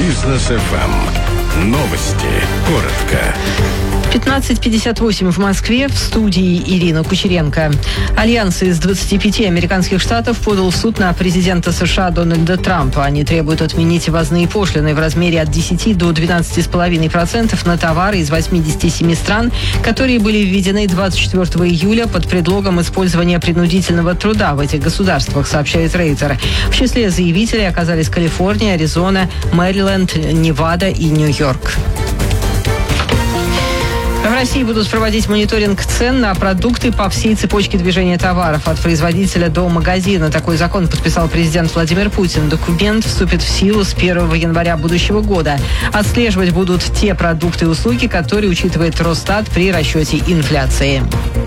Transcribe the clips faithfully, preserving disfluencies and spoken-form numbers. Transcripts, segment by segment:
Бизнес эф эм. Новости. Коротко. пятнадцать пятьдесят восемь в Москве. В студии Ирина Кучеренко. Альянс из двадцати пяти американских штатов подал в суд на президента США Дональда Трампа. Они требуют отменить ввозные пошлины в размере от десяти до двенадцати с половиной процентов на товары из восьмидесяти семи стран, которые были введены двадцать четвёртого июля под предлогом использования принудительного труда в этих государствах, сообщает Рейтер. В числе заявителей оказались Калифорния, Аризона, Мэриленд, Невада и Нью-Йорк. В России будут проводить мониторинг цен на продукты по всей цепочке движения товаров, от производителя до магазина. Такой закон подписал президент Владимир Путин. Документ вступит в силу с первого января будущего года. Отслеживать будут те продукты и услуги, которые учитывает Росстат при расчете инфляции.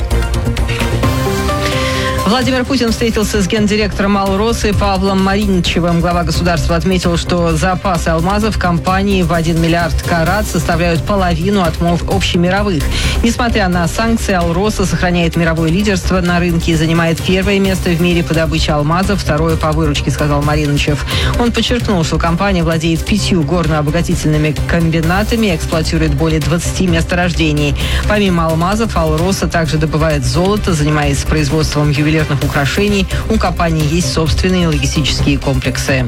Владимир Путин встретился с гендиректором «Алросы» Павлом Мариничевым. Глава государства отметил, что запасы алмазов компании в один миллиард карат составляют половину от общемировых. Несмотря на санкции, «Алроса» сохраняет мировое лидерство на рынке и занимает первое место в мире по добыче алмазов, второе по выручке, сказал Мариничев. Он подчеркнул, что компания владеет пятью горно-обогатительными комбинатами и эксплуатирует более двадцати месторождений. Помимо алмазов, «Алроса» также добывает золото, занимаясь производством ювелирных украшений. У компании есть собственные логистические комплексы.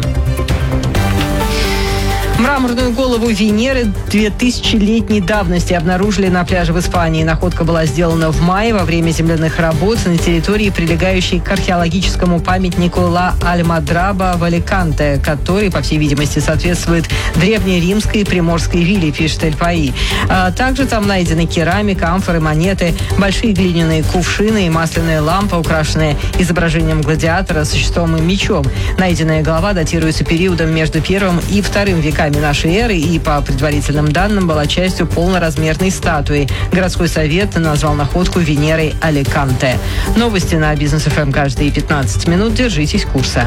Мраморную голову Венеры двухтысячелетней давности обнаружили на пляже в Испании. Находка была сделана в мае во время земляных работ на территории, прилегающей к археологическому памятнику Ла Альмадраба в Аликанте, который, по всей видимости, соответствует древнеримской приморской вилле, пишет Эль Паи. А также там найдены керамика, амфоры, монеты, большие глиняные кувшины и масляная лампа, украшенная изображением гладиатора со щитом и мечом. Найденная голова датируется периодом между первым и вторым веками нашей эры и, по предварительным данным, была частью полноразмерной статуи. Городской совет назвал находку Венерой Аликанте. Новости на Бизнес эф эм каждые пятнадцать минут. Держитесь курса.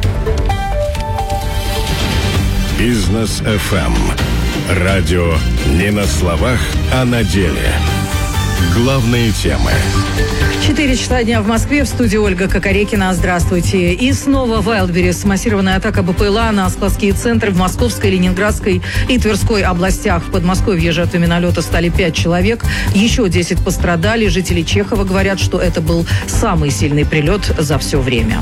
Бизнес эф эм. Радио не на словах, а на деле. Главные темы. Четыре часа дня в Москве. В студии Ольга Кокорекина. Здравствуйте. И снова Wildberries. Массированная атака БПЛА на складские центры в Московской, Ленинградской и Тверской областях. В Подмосковье жертвами налета стали пять человек. Еще десять пострадали. Жители Чехова говорят, что это был самый сильный прилет за все время.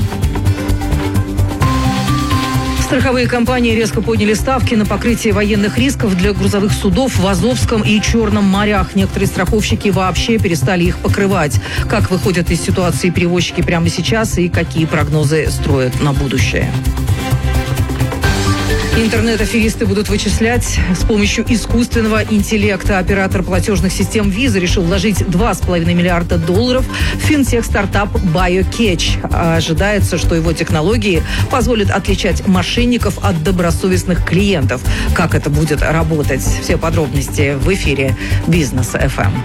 Страховые компании резко подняли ставки на покрытие военных рисков для грузовых судов в Азовском и Черном морях. Некоторые страховщики вообще перестали их покрывать. Как выходят из ситуации перевозчики прямо сейчас и какие прогнозы строят на будущее? Интернет-аферисты будут вычислять с помощью искусственного интеллекта. Оператор платежных систем Visa решил вложить два с половиной миллиарда долларов в финтех-стартап BioCatch. Ожидается, что его технологии позволят отличать мошенников от добросовестных клиентов. Как это будет работать? Все подробности в эфире Бизнес эф эм.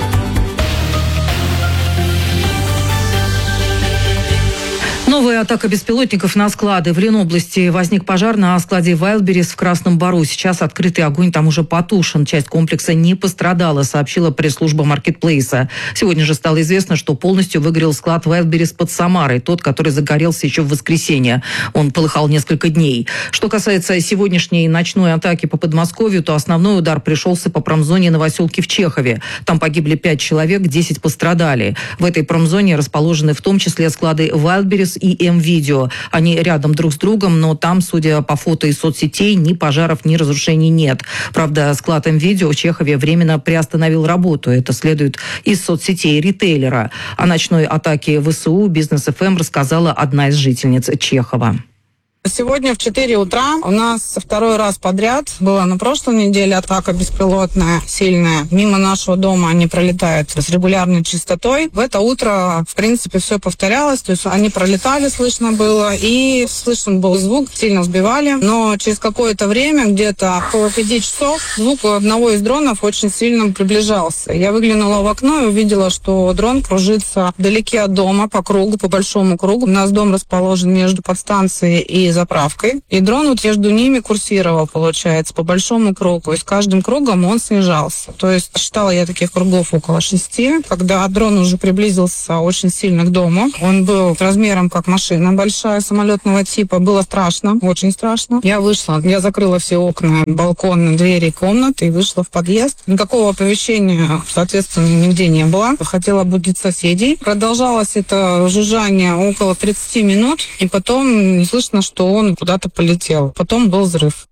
Новая атака беспилотников на склады. В Ленобласти возник пожар на складе Wildberries в Красном Бару. Сейчас открытый огонь там уже потушен. Часть комплекса не пострадала, сообщила пресс-служба маркетплейса. Сегодня же стало известно, что полностью выгорел склад Wildberries под Самарой, тот, который загорелся еще в воскресенье. Он полыхал несколько дней. Что касается сегодняшней ночной атаки по Подмосковью, то основной удар пришелся по промзоне Новоселки в Чехове. Там погибли пять человек, десять пострадали. В этой промзоне расположены в том числе склады Wildberries и М-Видео. Они рядом друг с другом, но там, судя по фото из соцсетей, ни пожаров, ни разрушений нет. Правда, склад М-Видео в Чехове временно приостановил работу. Это следует из соцсетей ритейлера. О ночной атаке ВСУ Бизнес эф эм рассказала одна из жительниц Чехова. Сегодня в четыре утра у нас второй раз подряд была на прошлой неделе атака беспилотная, сильная. Мимо нашего дома они пролетают с регулярной частотой. В это утро, в принципе, все повторялось. То есть они пролетали, слышно было, и слышен был звук, сильно сбивали. Но через какое-то время, где-то около пяти часов, звук у одного из дронов очень сильно приближался. Я выглянула в окно и увидела, что дрон кружится вдалеке от дома, по кругу, по большому кругу. У нас дом расположен между подстанцией и перезаправкой. И дрон вот между ними курсировал, получается, по большому кругу. И с каждым кругом он снижался. То есть считала я таких кругов около шести. Когда дрон уже приблизился очень сильно к дому, он был размером как машина большая, самолетного типа. Было страшно, очень страшно. Я вышла, я закрыла все окна, балконы, двери комнаты и вышла в подъезд. Никакого оповещения, соответственно, нигде не было. Хотела будить соседей. Продолжалось это жужжание около тридцати минут, и потом слышно, что он куда-то полетел. Потом был взрыв.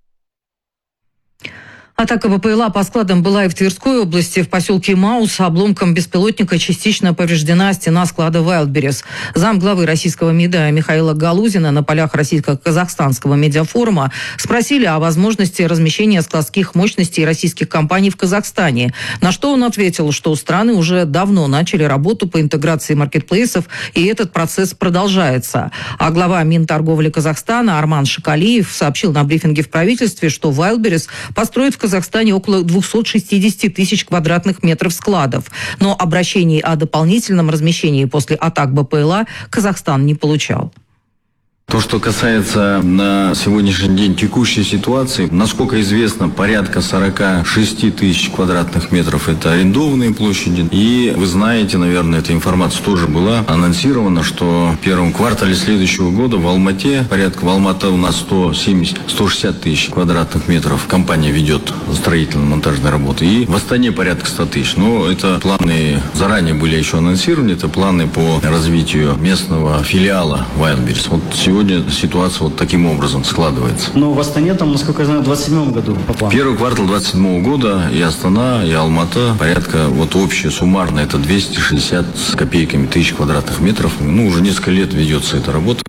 Атака БПЛА по складам была и в Тверской области. В поселке Маус обломком беспилотника частично повреждена стена склада Wildberries. Замглавы российского МИДа Михаила Галузина на полях российско-казахстанского медиафорума спросили о возможности размещения складских мощностей российских компаний в Казахстане. На что он ответил, что страны уже давно начали работу по интеграции маркетплейсов, и этот процесс продолжается. А глава Минторговли Казахстана Арман Шикалиев сообщил на брифинге в правительстве, что Wildberries построит в В Казахстане около двухсот шестидесяти тысяч квадратных метров складов. Но обращений о дополнительном размещении после атак БПЛА Казахстан не получал. То, что касается на сегодняшний день текущей ситуации, насколько известно, порядка сорока шести тысяч квадратных метров – это арендованные площади. И вы знаете, наверное, эта информация тоже была анонсирована, что в первом квартале следующего года в Алмате, порядка в Алмате у нас сто семьдесят - сто шестьдесят тысяч квадратных метров компания ведет строительно-монтажные работы. И в Астане порядка ста тысяч. Но это планы заранее были еще анонсированы, это планы по развитию местного филиала Wildberries. Вот сегодня Сегодня ситуация вот таким образом складывается. Но в Астане там, насколько я знаю, в двадцать седьмом году по плану. Первый квартал двадцать седьмого года и Астана, и Алмата порядка, вот общее суммарно, это двести шестьдесят с копейками тысяч квадратных метров. Ну, уже несколько лет ведется эта работа.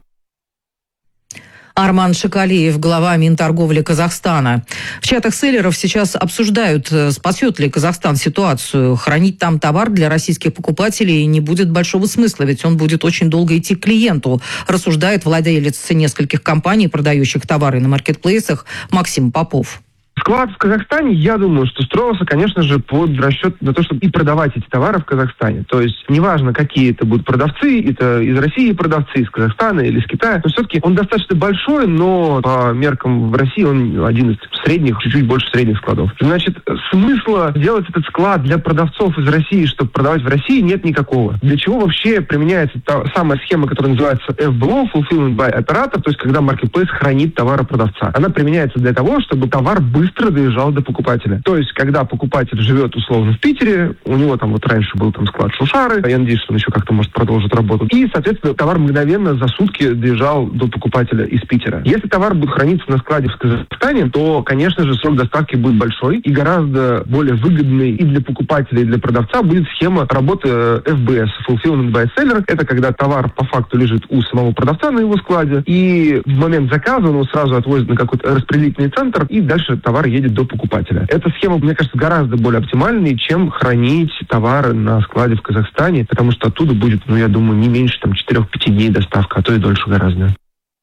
Арман Шикалиев, глава Минторговли Казахстана. В чатах селлеров сейчас обсуждают, спасет ли Казахстан ситуацию. Хранить там товар для российских покупателей не будет большого смысла, ведь он будет очень долго идти к клиенту, рассуждает владелец нескольких компаний, продающих товары на маркетплейсах, Максим Попов. Склад в Казахстане, я думаю, что строился, конечно же, под расчет на то, чтобы и продавать эти товары в Казахстане. То есть, неважно, какие это будут продавцы, это из России продавцы, из Казахстана или из Китая, но все-таки он достаточно большой, но по меркам в России он один из средних, чуть-чуть больше средних складов. Значит, смысла делать этот склад для продавцов из России, чтобы продавать в России, нет никакого. Для чего вообще применяется та самая схема, которая называется эф би о, Fulfillment by Operator, то есть, когда маркетплейс хранит товары продавца. Она применяется для того, чтобы товар быстро быстро доезжал до покупателя. То есть, когда покупатель живет условно в Питере, у него там вот раньше был там склад Шушары, я надеюсь, что он еще как-то может продолжить работу. И, соответственно, товар мгновенно за сутки доезжал до покупателя из Питера. Если товар будет храниться на складе в Казахстане, то, конечно же, срок доставки будет большой и гораздо более выгодный и для покупателя, и для продавца будет схема работы эф би эс, Fulfillment by Seller. Это когда товар по факту лежит у самого продавца на его складе, и в момент заказа он его сразу отвозит на какой-то распределительный центр, и дальше товар едет до покупателя. Эта схема, мне кажется, гораздо более оптимальной, чем хранить товары на складе в Казахстане, потому что оттуда будет, ну, я думаю, не меньше там четырех-пяти дней доставка, а то и дольше гораздо.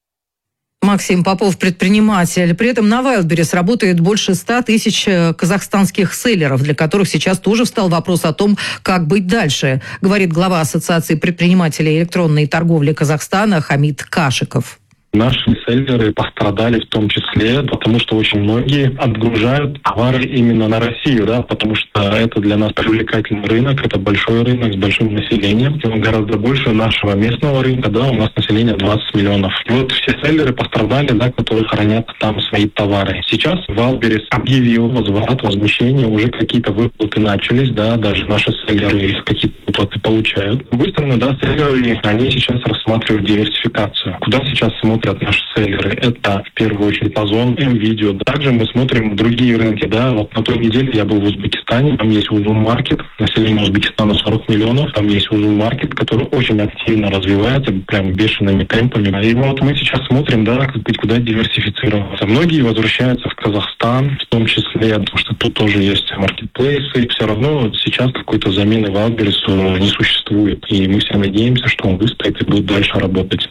Максим Попов, предприниматель. При этом на Wildberries работает больше ста тысяч казахстанских селлеров, для которых сейчас тоже встал вопрос о том, как быть дальше, говорит глава Ассоциации предпринимателей электронной торговли Казахстана Хамид Кашиков. Наши селлеры пострадали в том числе, потому что очень многие отгружают товары именно на Россию, да, потому что это для нас привлекательный рынок, это большой рынок с большим населением, он гораздо больше нашего местного рынка, да, у нас население двадцать миллионов. И вот все селлеры пострадали, да, которые хранят там свои товары. Сейчас Wildberries объявил возврат, возмещение, уже какие-то выплаты начались, да, даже наши селлеры какие-то выплаты получают. С другой стороны, да, селлеры, они сейчас рассматривают диверсификацию. Куда сейчас смотрят наши селлеры? Это в первую очередь Озон, М-Видео. Также мы смотрим другие рынки, да. Вот на той неделе я был в Узбекистане, там есть Узум-маркет, население Узбекистана сорок миллионов, там есть Узум-маркет, который очень активно развивается, прям бешеными темпами. И вот мы сейчас смотрим, да, как быть, куда диверсифицироваться. Многие возвращаются в Казахстан, в том числе, потому что тут тоже есть маркетплейсы. Все равно сейчас какой-то замены Wildberries не существует. И мы все надеемся, что он выстоит и будет дальше работать.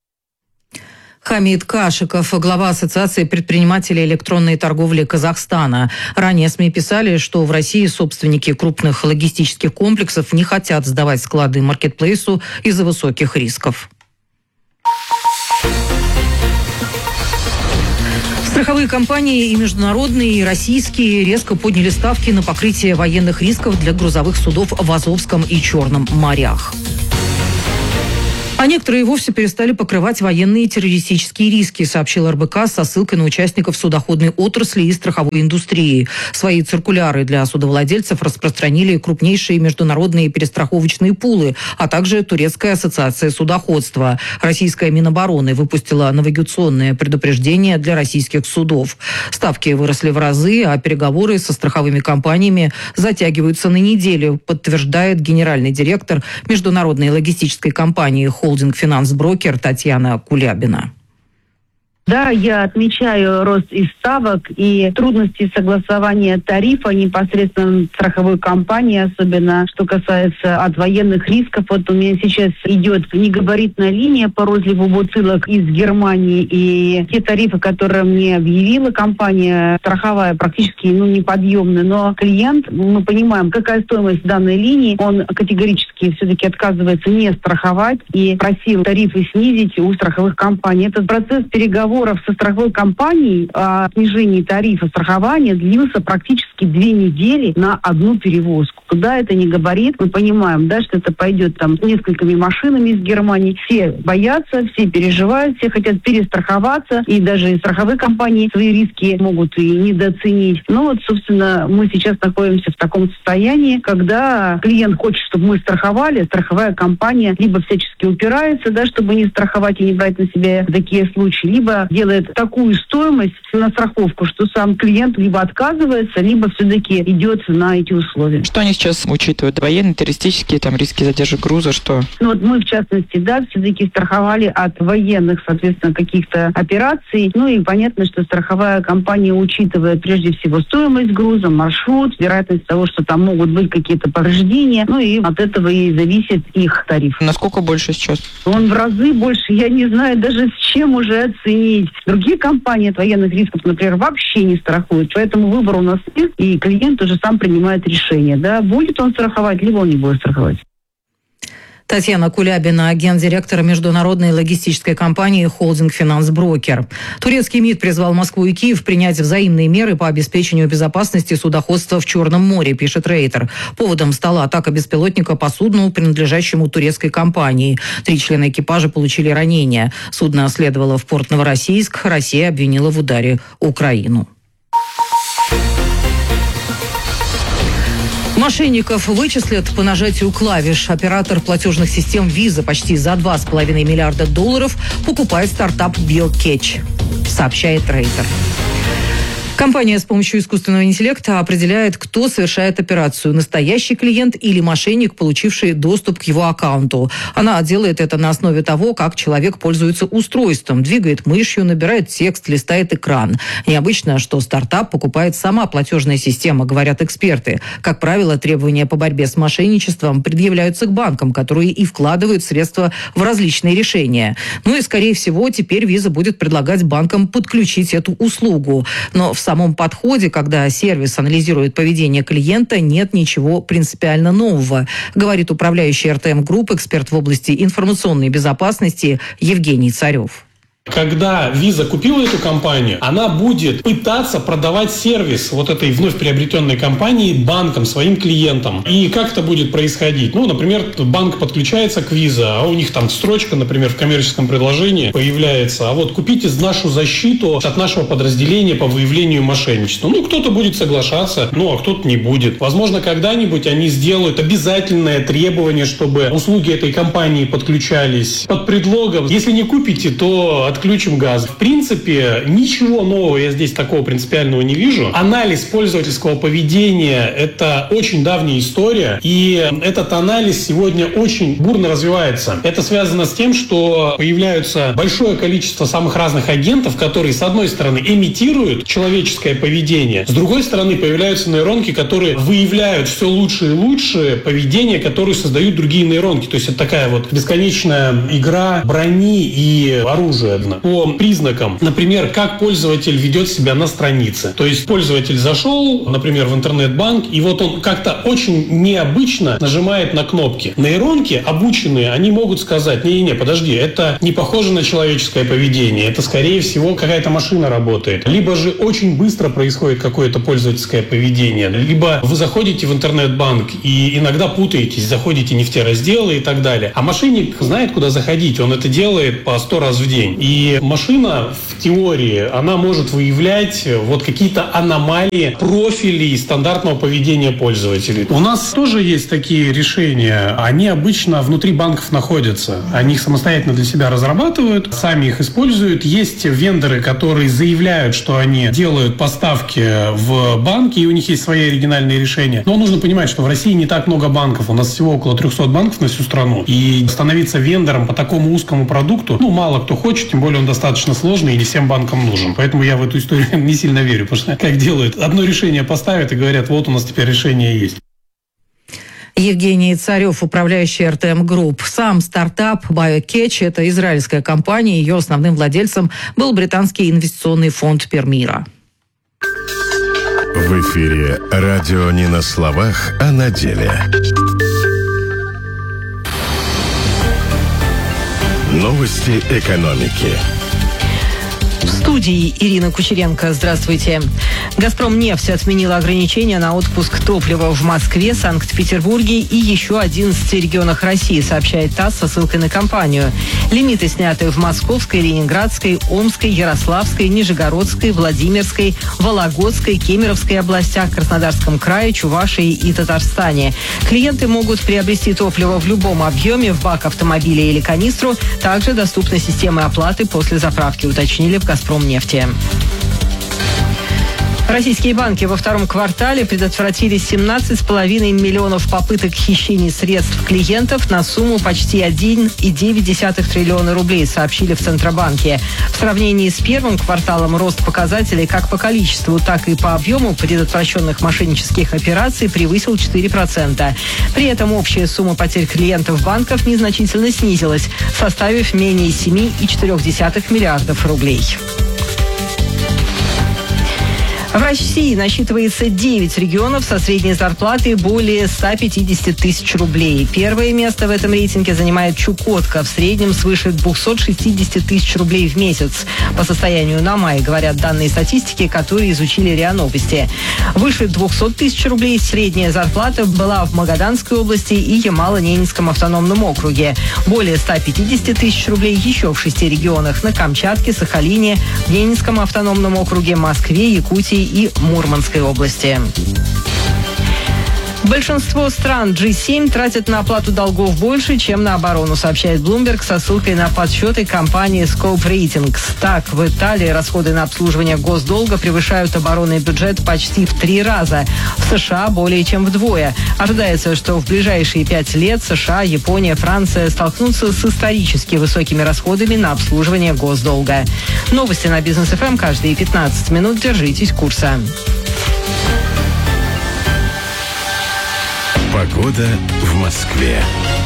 Хамид Кашиков, глава Ассоциации предпринимателей электронной торговли Казахстана. Ранее СМИ писали, что в России собственники крупных логистических комплексов не хотят сдавать склады маркетплейсу из-за высоких рисков. Страховые компании и международные, и российские резко подняли ставки на покрытие военных рисков для грузовых судов в Азовском и Черном морях. А некоторые вовсе перестали покрывать военные и террористические риски, сообщил эр бэ ка со ссылкой на участников судоходной отрасли и страховой индустрии. Свои циркуляры для судовладельцев распространили крупнейшие международные перестраховочные пулы, а также Турецкая ассоциация судоходства. Российская Минобороны выпустила навигационное предупреждение для российских судов. Ставки выросли в разы, а переговоры со страховыми компаниями затягиваются на неделю, подтверждает генеральный директор международной логистической компании «Холдинг Финанс-брокер» Татьяна Кулябина. Да, я отмечаю рост и ставок, и трудности согласования тарифа непосредственно страховой компании, особенно что касается от военных рисков. Вот у меня сейчас идет негабаритная линия по розливу бутылок из Германии, и те тарифы, которые мне объявила компания страховая, практически ну, неподъемны. Но клиент, мы понимаем, какая стоимость данной линии, он категорически все-таки отказывается не страховать и просил тарифы снизить у страховых компаний. Этот процесс переговоров со страховой компанией о снижении тарифа страхования длился практически две недели на одну перевозку. Куда это не габарит, мы понимаем, да, что это пойдет там несколькими машинами из Германии. Все боятся, все переживают, все хотят перестраховаться, и даже страховые компании свои риски могут и недооценить. Но вот, собственно, мы сейчас находимся в таком состоянии, когда клиент хочет, чтобы мы страховали, страховая компания либо всячески упирается, да, чтобы не страховать и не брать на себя такие случаи, либо делает такую стоимость на страховку, что сам клиент либо отказывается, либо все-таки идет на эти условия. Что они сейчас учитывают? Военные, террористические, там, риски задержек груза, что? Ну, вот мы, в частности, да, все-таки страховали от военных, соответственно, каких-то операций. Ну и понятно, что страховая компания учитывает прежде всего стоимость груза, маршрут, вероятность того, что там могут быть какие-то повреждения. Ну и от этого и зависит их тариф. Насколько больше сейчас? Он в разы больше. Я не знаю даже с чем уже оценить. Другие компании от военных рисков, например, вообще не страхуют. Поэтому выбор у нас есть, и клиент уже сам принимает решение. Да, будет он страховать, либо он не будет страховать. Татьяна Кулябина, гендиректор международной логистической компании «Холдинг Финанс-брокер». Турецкий МИД призвал Москву и Киев принять взаимные меры по обеспечению безопасности судоходства в Черном море, пишет Рейтер. Поводом стала атака беспилотника по судну, принадлежащему турецкой компании. Три члена экипажа получили ранения. Судно следовало в порт Новороссийск. Россия обвинила в ударе Украину. Мошенников вычислят по нажатию клавиш. Оператор платежных систем Visa почти за два с половиной миллиарда долларов покупает стартап BioCatch, сообщает Рейтер. Компания с помощью искусственного интеллекта определяет, кто совершает операцию – настоящий клиент или мошенник, получивший доступ к его аккаунту. Она делает это на основе того, как человек пользуется устройством, двигает мышью, набирает текст, листает экран. Необычно, что стартап покупает сама платежная система, говорят эксперты. Как правило, требования по борьбе с мошенничеством предъявляются к банкам, которые и вкладывают средства в различные решения. Ну и, скорее всего, теперь Visa будет предлагать банкам подключить эту услугу. Но в В самом подходе, когда сервис анализирует поведение клиента, нет ничего принципиально нового, говорит управляющий эр тэ эм Групп, эксперт в области информационной безопасности Евгений Царев. Когда Visa купила эту компанию, она будет пытаться продавать сервис вот этой вновь приобретенной компании банкам, своим клиентам. И как это будет происходить? Ну, например, банк подключается к Visa, а у них там строчка, например, в коммерческом предложении появляется: а вот купите нашу защиту от нашего подразделения по выявлению мошенничества. Ну, кто-то будет соглашаться, ну, а кто-то не будет. Возможно, когда-нибудь они сделают обязательное требование, чтобы услуги этой компании подключались под предлогом: если не купите, то отключим газ. В принципе, ничего нового я здесь такого принципиального не вижу. Анализ пользовательского поведения – это очень давняя история, и этот анализ сегодня очень бурно развивается. Это связано с тем, что появляются большое количество самых разных агентов, которые, с одной стороны, имитируют человеческое поведение, с другой стороны, появляются нейронки, которые выявляют все лучше и лучше поведение, которое создают другие нейронки. То есть это такая вот бесконечная игра брони и оружия. выгодно по признакам. Например, как пользователь ведет себя на странице. То есть пользователь зашел, например, в интернет-банк, и вот он как-то очень необычно нажимает на кнопки. Нейронки обученные, они могут сказать: не-не-не, подожди, это не похоже на человеческое поведение, это, скорее всего, какая-то машина работает. Либо же очень быстро происходит какое-то пользовательское поведение, либо вы заходите в интернет-банк и иногда путаетесь, заходите не в те разделы и так далее. А мошенник знает, куда заходить, он это делает по сто раз в день. И машина в теории, она может выявлять вот какие-то аномалии профилей стандартного поведения пользователей. У нас тоже есть такие решения, они обычно внутри банков находятся, они их самостоятельно для себя разрабатывают, сами их используют. Есть вендоры, которые заявляют, что они делают поставки в банки, и у них есть свои оригинальные решения. Но нужно понимать, что в России не так много банков, у нас всего около триста банков на всю страну, и становиться вендором по такому узкому продукту, ну, мало кто хочет, тем более он достаточно сложный и не всем банкам нужен. Поэтому я в эту историю не сильно верю, потому что как делают, одно решение поставят и говорят: вот у нас теперь решение есть. Евгений Царев, управляющий эр тэ эм Group. Сам стартап BioCatch – это израильская компания, ее основным владельцем был британский инвестиционный фонд Пермира. В эфире радио не на словах, а на деле. Новости экономики. В студии Ирина Кучеренко. Здравствуйте. «Газпромнефть» отменила ограничения на отпуск топлива в Москве, Санкт-Петербурге и еще одиннадцати регионах России, сообщает ТАСС со ссылкой на компанию. Лимиты сняты в Московской, Ленинградской, Омской, Ярославской, Нижегородской, Владимирской, Вологодской, Кемеровской областях, Краснодарском крае, Чувашии и Татарстане. Клиенты могут приобрести топливо в любом объеме, в бак автомобиля или канистру. Также доступны системы оплаты после заправки, уточнили в «Газпромнефти». Российские банки во втором квартале предотвратили семнадцать с половиной миллионов попыток хищений средств клиентов на сумму почти один и девять десятых триллиона рублей, сообщили в Центробанке. В сравнении с первым кварталом рост показателей как по количеству, так и по объему предотвращенных мошеннических операций превысил четыре процента. При этом общая сумма потерь клиентов банков незначительно снизилась, составив менее семи и четырёх десятых миллиардов рублей. В России насчитывается девять регионов со средней зарплатой более ста пятидесяти тысяч рублей. Первое место в этом рейтинге занимает Чукотка, в среднем свыше двухсот шестидесяти тысяч рублей в месяц. По состоянию на май, говорят данные статистики, которые изучили РИА Новости. Выше двухсот тысяч рублей средняя зарплата была в Магаданской области и Ямало-Ненецком автономном округе. Более ста пятидесяти тысяч рублей еще в шести регионах: на Камчатке, Сахалине, в Ненецком автономном округе, Москве, Якутии и Мурманской области. Большинство стран джи семь тратят на оплату долгов больше, чем на оборону, сообщает Bloomberg со ссылкой на подсчеты компании Scope Ratings. Так, в Италии расходы на обслуживание госдолга превышают оборонный бюджет почти в три раза. В США более чем вдвое. Ожидается, что в ближайшие пять лет США, Япония, Франция столкнутся с исторически высокими расходами на обслуживание госдолга. Новости на Бизнес эф эм каждые пятнадцать минут. Держитесь курса. Погода в Москве.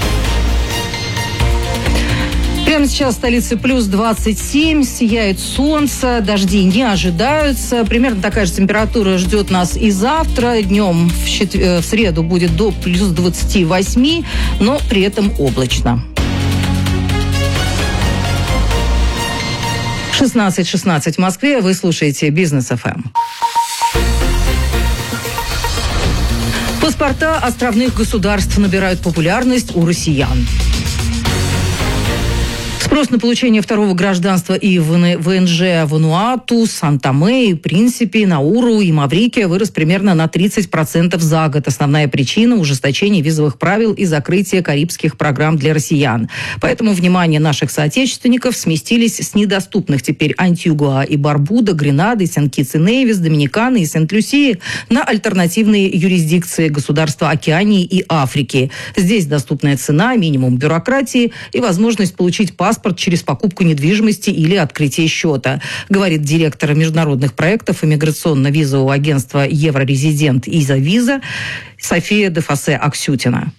Прямо сейчас в столице плюс двадцать семь, сияет солнце, дожди не ожидаются. Примерно такая же температура ждет нас и завтра. Днем в, четв... в среду будет до плюс двадцати восьми, но при этом облачно. шестнадцать шестнадцать в Москве. Вы слушаете Бизнес эф эм. Паспорта островных государств набирают популярность у россиян. Спрос на получение второго гражданства и в эн жэ Вануату, Сан-Томе, Принсипи, Науру и Маврикия вырос примерно на тридцать процентов за год. Основная причина – ужесточение визовых правил и закрытие карибских программ для россиян. Поэтому внимание наших соотечественников сместились с недоступных теперь Антигуа и Барбуда, Гренады, Сент-Китс и Невис, Доминиканы и Сент-Люсии на альтернативные юрисдикции государства Океании и Африки. Здесь доступная цена, минимум бюрократии и возможность получить паспорт через покупку недвижимости или открытие счета, говорит директор международных проектов иммиграционно-визового агентства «Еврорезидент» Иза Виза София де Фассе Аксютина.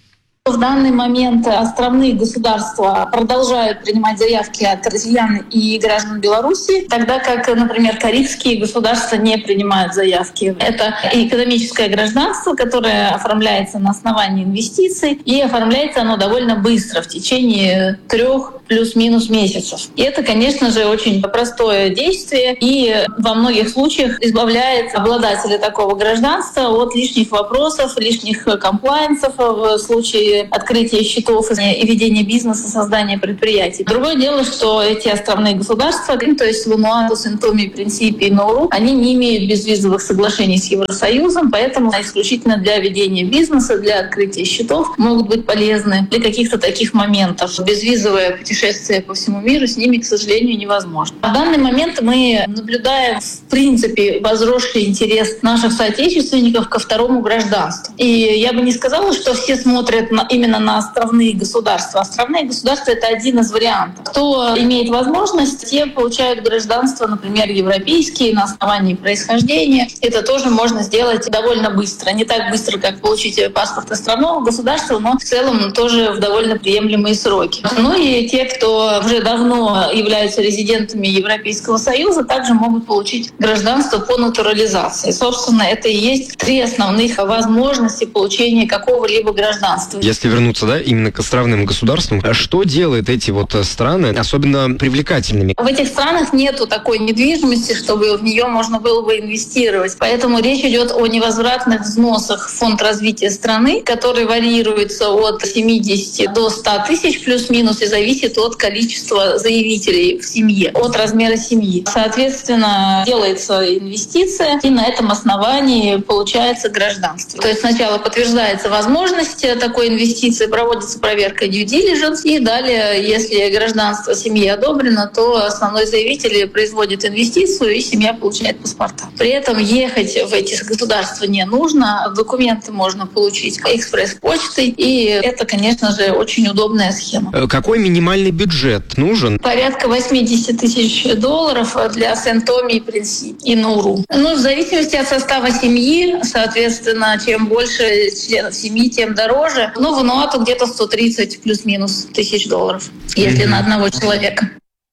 В данный момент островные государства продолжают принимать заявки от россиян и граждан Беларуси, тогда как, например, карибские государства не принимают заявки. Это экономическое гражданство, которое оформляется на основании инвестиций, и оформляется оно довольно быстро, в течение трех плюс-минус месяцев. И это, конечно же, очень простое действие, и во многих случаях избавляет обладателя такого гражданства от лишних вопросов, лишних комплайнсов в случае открытия счетов и ведения бизнеса, создания предприятий. Другое дело, что эти островные государства, то есть Вануату, Сен-Томе, Принсипи и Науру, они не имеют безвизовых соглашений с Евросоюзом, поэтому исключительно для ведения бизнеса, для открытия счетов могут быть полезны для каких-то таких моментов. Безвизовое путешествие по всему миру с ними, к сожалению, невозможно. В данный момент мы наблюдаем, в принципе, возросший интерес наших соотечественников ко второму гражданству. И я бы не сказала, что все смотрят на, именно на островные государства. Островные государства — это один из вариантов. Кто имеет возможность, те получают гражданство, например, европейские, на основании происхождения. Это тоже можно сделать довольно быстро. Не так быстро, как получить паспорт островного государства, но в целом тоже в довольно приемлемые сроки. Ну и те, кто уже давно являются резидентами Европейского Союза, также могут получить гражданство по натурализации. Собственно, это и есть три основных возможности получения какого-либо гражданства. Если вернуться, да, именно к островным государствам, что делает эти вот страны особенно привлекательными? В этих странах нету такой недвижимости, чтобы в нее можно было бы инвестировать. Поэтому речь идет о невозвратных взносах в фонд развития страны, который варьируется от семидесяти до ста тысяч плюс-минус и зависит от количества заявителей в семье, от размера семьи. Соответственно, делается инвестиция, и на этом основании получается гражданство. То есть сначала подтверждается возможность такой инвестиции, проводится проверка due diligence, и далее, если гражданство семьи одобрено, то основной заявитель производит инвестицию, и семья получает паспорта. При этом ехать в эти государства не нужно, документы можно получить экспресс-почтой, и это, конечно же, очень удобная схема. Какой минимальный бюджет нужен? Порядка восемьдесят тысяч долларов для Сен-Томе и Принсипи и Науру. Ну, в зависимости от состава семьи, соответственно, чем больше членов семьи, тем дороже. Ну, в Вануату где-то сто тридцать плюс-минус тысяч долларов, если mm-hmm. на одного человека.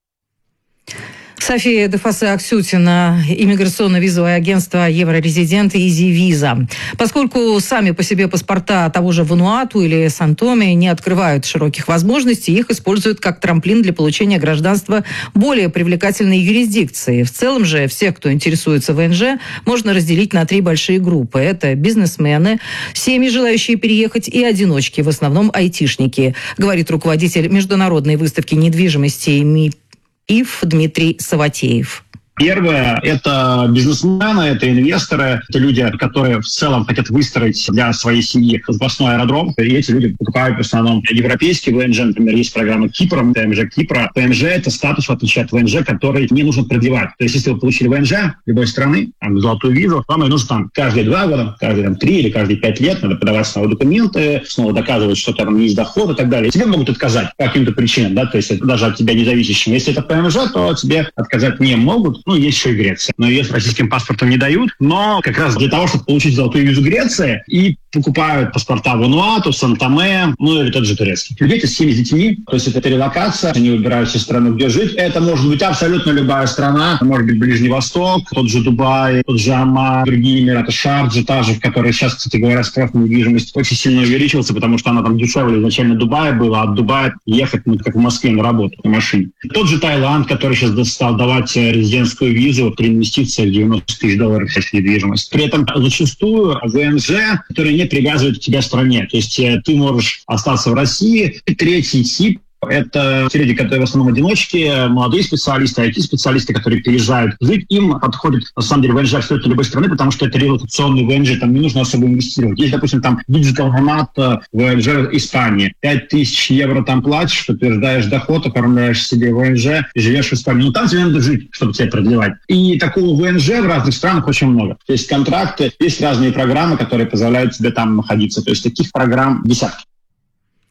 София Дефасе-Аксютина, иммиграционно-визовое агентство «Еврорезидент» Изи Виза. Поскольку сами по себе паспорта того же Вануату или Сан-Томе не открывают широких возможностей, их используют как трамплин для получения гражданства более привлекательной юрисдикции. В целом же всех, кто интересуется ВНЖ, можно разделить на три большие группы. Это бизнесмены, семьи, желающие переехать, и одиночки, в основном айтишники, говорит руководитель международной выставки недвижимости МИП ИФ Дмитрий Саватеев. Первое – это бизнесмены, это инвесторы, это люди, которые в целом хотят выстроить для своей семьи запасной аэродром. И эти люди покупают в основном европейский ВНЖ, например, есть программа Кипра, ВНЖ Кипра. ВНЖ – это статус, в отличие от ВНЖ, который не нужно продлевать. То есть если вы получили ВНЖ любой страны, там, золотую визу, вам ее нужно там каждые два года, каждые там, три или каждые пять лет, надо подавать снова документы, снова доказывать, что там есть доход и так далее. Тебе могут отказать по каким-то причинам, да, то есть это даже от тебя независящим. Если это ПМЖ, то тебе отказать не могут. Ну, есть еще и Греция. Но ее с российским паспортом не дают. Но как раз для того, чтобы получить золотую визу Греции, и покупают паспорта Вануату, Сан-Томе, ну или тот же турецкий. Люди с семьей с детьми, то есть это релокация, они выбирают себе страну, где жить. Это может быть абсолютно любая страна. Это может быть Ближний Восток, тот же Дубай, тот же Оман, другие Эмираты, Шарджа, та же, в которой сейчас, кстати говоря, спрос на недвижимость очень сильно увеличился, потому что она там дешевле изначально Дубая была, а от Дубая ехать, ну, как в Москве на работу на машине. Тот же Таиланд, который сейчас стал давать резидентскую визу при инвестиции в девяносто тысяч долларов в недвижимость. При этом зачастую ВНЖ, которые не привязывают к тебя в стране. То есть ты можешь остаться в России. И третий тип — это те люди, которые в основном одиночки, молодые специалисты, ай ти-специалисты, которые переезжают жить. Им подходит, на самом деле, ВНЖ абсолютно любой страны, потому что это релокационный ВНЖ, там не нужно особо инвестировать. Есть, допустим, там Digital Nomad ВНЖ Испании. пять тысяч евро там платишь, подтверждаешь доход, оформляешь себе ВНЖ и живешь в Испании. Ну, там тебе надо жить, чтобы тебя продлевать. И такого ВНЖ в разных странах очень много. То есть контракты, есть разные программы, которые позволяют тебе там находиться. То есть таких программ десятки.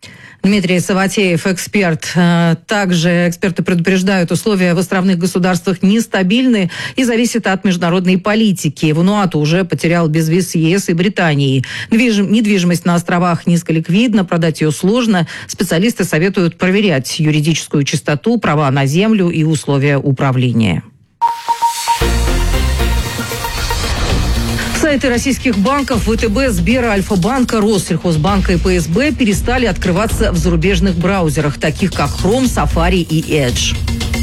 Дмитрий Саватеев, эксперт. Также эксперты предупреждают, условия в островных государствах нестабильны и зависят от международной политики. Вануату уже потерял безвиз с ЕС и Британией. Недвижимость на островах низколиквидна, продать ее сложно. Специалисты советуют проверять юридическую чистоту, права на землю и условия управления. Сайты российских банков ВТБ, Сбера, Альфа-банка, Россельхозбанка и ПСБ перестали открываться в зарубежных браузерах, таких как Chrome, Safari и Edge.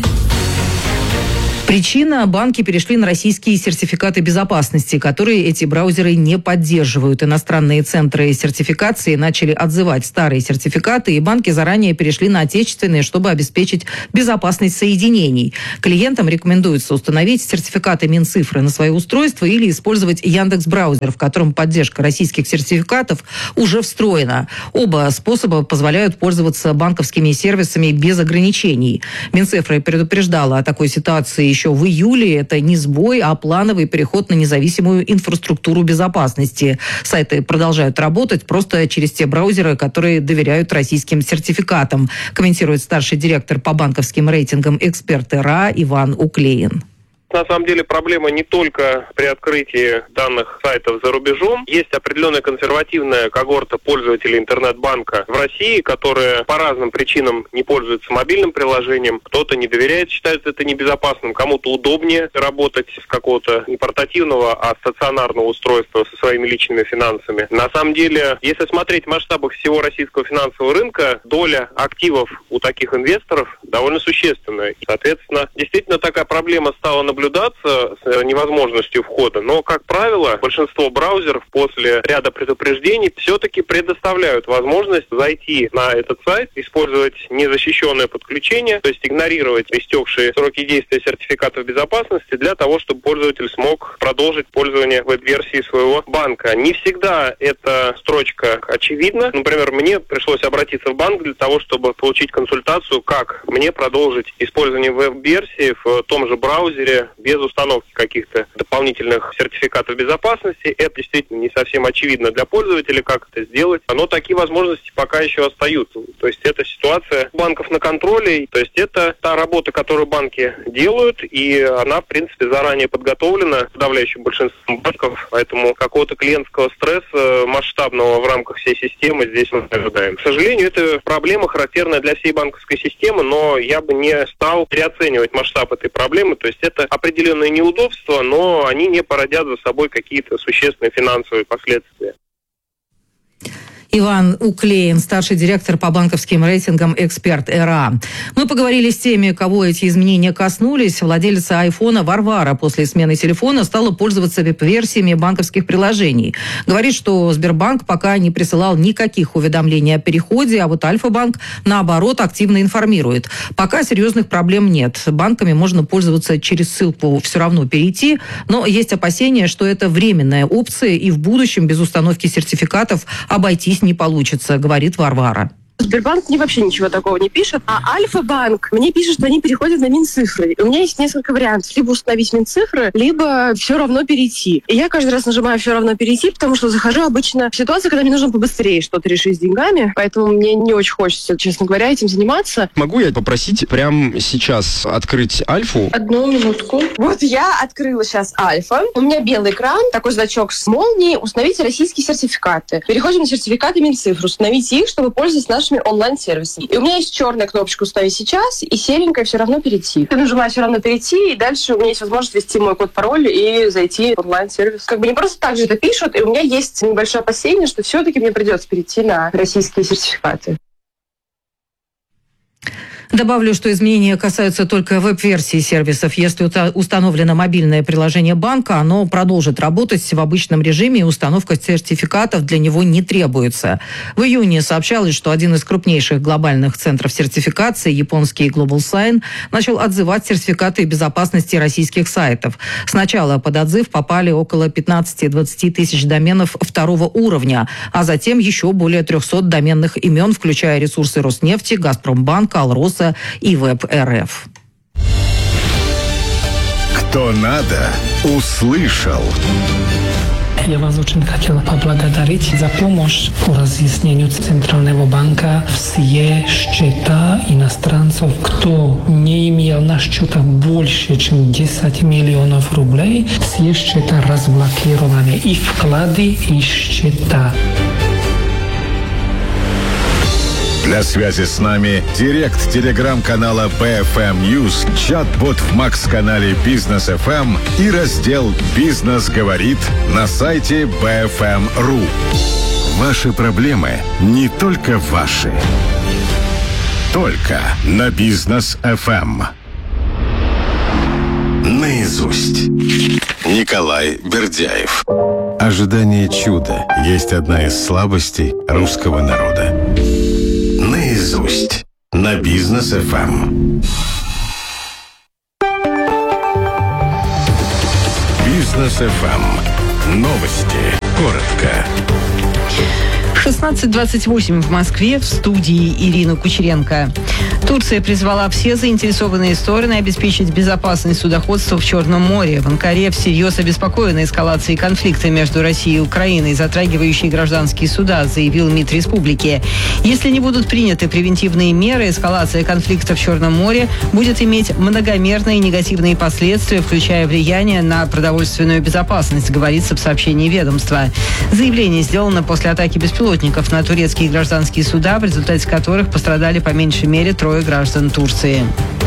Причина – банки перешли на российские сертификаты безопасности, которые эти браузеры не поддерживают. Иностранные центры сертификации начали отзывать старые сертификаты, и банки заранее перешли на отечественные, чтобы обеспечить безопасность соединений. Клиентам рекомендуется установить сертификаты Минцифры на свое устройство или использовать Яндекс.Браузер, в котором поддержка российских сертификатов уже встроена. Оба способа позволяют пользоваться банковскими сервисами без ограничений. Минцифра предупреждала о такой ситуации еще в июле. Это не сбой, а плановый переход на независимую инфраструктуру безопасности. Сайты продолжают работать просто через те браузеры, которые доверяют российским сертификатам, комментирует старший директор по банковским рейтингам эксперт ЭРА Иван Уклеин. На самом деле проблема не только при открытии данных сайтов за рубежом. Есть определенная консервативная когорта пользователей интернет-банка в России, которые по разным причинам не пользуются мобильным приложением. Кто-то не доверяет, считает это небезопасным. Кому-то удобнее работать с какого-то не портативного, а стационарного устройства со своими личными финансами. На самом деле, если смотреть в масштабах всего российского финансового рынка, доля активов у таких инвесторов довольно существенная. И, соответственно, действительно такая проблема стала наблюдаться с невозможностью входа, но, как правило, большинство браузеров после ряда предупреждений все-таки предоставляют возможность зайти на этот сайт, использовать незащищенное подключение, то есть игнорировать истекшие сроки действия сертификатов безопасности для того, чтобы пользователь смог продолжить пользование веб-версии своего банка. Не всегда эта строчка очевидна. Например, мне пришлось обратиться в банк для того, чтобы получить консультацию, как мне продолжить использование веб-версии в том же браузере без установки каких-то дополнительных сертификатов безопасности. Это действительно не совсем очевидно для пользователя, как это сделать. Но такие возможности пока еще остаются. То есть это ситуация банков на контроле. То есть это та работа, которую банки делают, и она, в принципе, заранее подготовлена подавляющим большинством банков. Поэтому какого-то клиентского стресса масштабного в рамках всей системы здесь мы не ожидаем. К сожалению, это проблема, характерная для всей банковской системы, но я бы не стал переоценивать масштаб этой проблемы. То есть это определенные неудобства, но они не породят за собой какие-то существенные финансовые последствия. Иван Уклеин, старший директор по банковским рейтингам, эксперт ЭРА. Мы поговорили с теми, кого эти изменения коснулись. Владелица айфона Варвара после смены телефона стала пользоваться веб-версиями банковских приложений. Говорит, что Сбербанк пока не присылал никаких уведомлений о переходе, а вот Альфа-банк, наоборот, активно информирует. Пока серьезных проблем нет. Банками можно пользоваться через ссылку «Все равно перейти», но есть опасения, что это временная опция, и в будущем без установки сертификатов обойтись не получится, говорит Варвара. Сбербанк мне вообще ничего такого не пишет, а Альфа-банк мне пишет, что они переходят на Минцифры. И у меня есть несколько вариантов. Либо установить Минцифры, либо все равно перейти. И я каждый раз нажимаю все равно перейти, потому что захожу обычно в ситуацию, когда мне нужно побыстрее что-то решить с деньгами. Поэтому мне не очень хочется, честно говоря, этим заниматься. Могу я попросить прямо сейчас открыть Альфу? Одну минутку. Вот я открыла сейчас Альфа. У меня белый экран, такой значок с молнией. Установите российские сертификаты. Переходим на сертификаты Минцифры. Установите их, чтобы пользоваться нашими онлайн-сервисами. И у меня есть черная кнопочка «Установить сейчас» и серенькая «Все равно перейти». Я нажимаю «Все равно перейти», и дальше у меня есть возможность ввести мой код-пароль и зайти в онлайн-сервис. Как бы не просто так же это пишут, и у меня есть небольшое опасение, что все-таки мне придется перейти на российские сертификаты. Добавлю, что изменения касаются только веб-версии сервисов. Если установлено мобильное приложение банка, оно продолжит работать в обычном режиме, и установка сертификатов для него не требуется. В июне сообщалось, что один из крупнейших глобальных центров сертификации, японский Global Sign, начал отзывать сертификаты безопасности российских сайтов. Сначала под отзыв попали около пятнадцать-двадцать тысяч доменов второго уровня, а затем еще более триста доменных имен, включая ресурсы Роснефти, Газпромбанка, Алроса и Веб.РФ. Кто надо, услышал. Я вас очень хотел поблагодарить за помощь по разъяснению Центрального банка. Все счета иностранцев, кто не имел на счетах больше, чем десять миллионов рублей, все счета разблокированы. И вклады, и счета. Для связи с нами директ телеграм-канала би эф эм News, чат-бот в Макс-канале Бизнес эф эм и раздел «Бизнес говорит» на сайте би эф эм точка ру. Ваши проблемы не только ваши. Только на Бизнес эф эм. Наизусть. Николай Бердяев. Ожидание чуда есть одна из слабостей русского народа. Наизусть. На Бизнес эф эм. Бизнес эф эм. Новости. Коротко. шестнадцать двадцать восемь в Москве, в студии Ирина Кучеренко. Турция призвала все заинтересованные стороны обеспечить безопасность судоходства в Черном море. В Анкаре всерьез обеспокоены эскалацией конфликта между Россией и Украиной, затрагивающей гражданские суда, заявил МИД республики. Если не будут приняты превентивные меры, эскалация конфликта в Черном море будет иметь многомерные негативные последствия, включая влияние на продовольственную безопасность, говорится в сообщении ведомства. Заявление сделано после атаки беспилотников на турецкие гражданские суда, в результате которых пострадали по меньшей мере трое граждан Турции.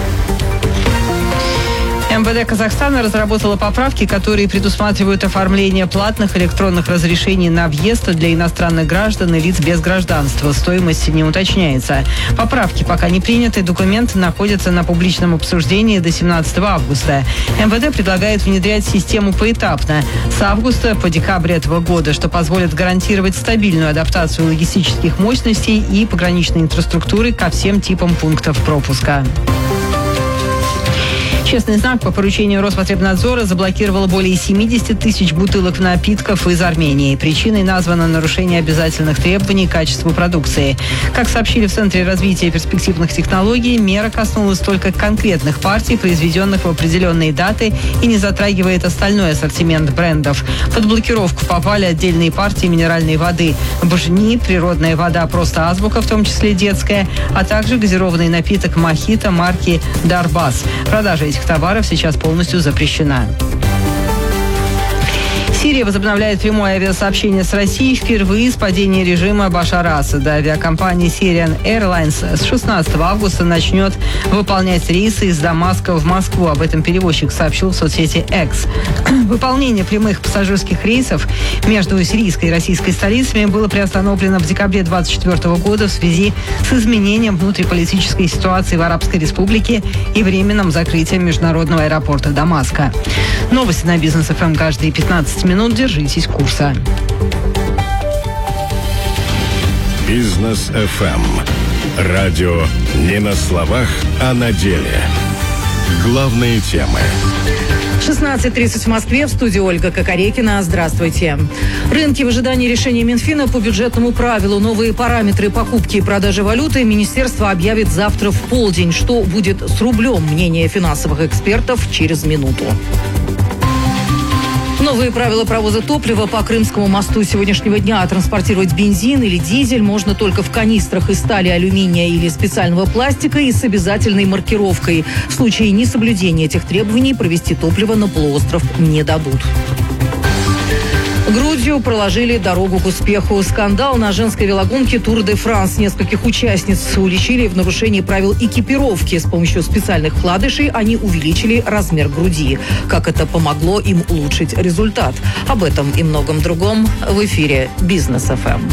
эм вэ дэ Казахстана разработала поправки, которые предусматривают оформление платных электронных разрешений на въезд для иностранных граждан и лиц без гражданства. Стоимость не уточняется. Поправки пока не приняты, документы находятся на публичном обсуждении до семнадцатого августа. эм вэ дэ предлагает внедрять систему поэтапно, с августа по декабрь этого года, что позволит гарантировать стабильную адаптацию логистических мощностей и пограничной инфраструктуры ко всем типам пунктов пропуска. Честный знак по поручению Роспотребнадзора заблокировал более семьдесят тысяч бутылок напитков из Армении. Причиной названо нарушение обязательных требований к качеству продукции. Как сообщили в Центре развития перспективных технологий, мера коснулась только конкретных партий, произведенных в определенные даты, и не затрагивает остальной ассортимент брендов. Под блокировку попали отдельные партии минеральной воды, бжни, природная вода «Просто азбука», в том числе детская, а также газированный напиток «Мохито» марки «Дарбас». Продажа этих товаров сейчас полностью запрещена. Сирия возобновляет прямое авиасообщение с Россией впервые с падения режима Башара Асада. Авиакомпания Syrian Airlines с шестнадцатого августа начнет выполнять рейсы из Дамаска в Москву. Об этом перевозчик сообщил в соцсети X. Выполнение прямых пассажирских рейсов между сирийской и российской столицами было приостановлено в декабре двадцать четвёртого года в связи с изменением внутриполитической ситуации в Арабской Республике и временным закрытием международного аэропорта Дамаска. Новости на Бизнес эф эм каждые пятнадцать минут. Держитесь курса. Бизнес эф эм. Радио не на словах, а на деле. Главные темы. шестнадцать тридцать в Москве, в студии Ольга Кокорекина. Здравствуйте. Рынки в ожидании решения Минфина по бюджетному правилу. Новые параметры покупки и продажи валюты министерство объявит завтра в полдень. Что будет с рублем? Мнение финансовых экспертов через минуту. Новые правила провоза топлива по Крымскому мосту сегодняшнего дня. Транспортировать бензин или дизель можно только в канистрах из стали, алюминия или специального пластика и с обязательной маркировкой. В случае несоблюдения этих требований провести топливо на полуостров не дадут. Грудью проложили дорогу к успеху. Скандал на женской велогонке Тур де Франс. Нескольких участниц уличили в нарушении правил экипировки. С помощью специальных вкладышей они увеличили размер груди. Как это помогло им улучшить результат? Об этом и многом другом в эфире Бизнес эф эм.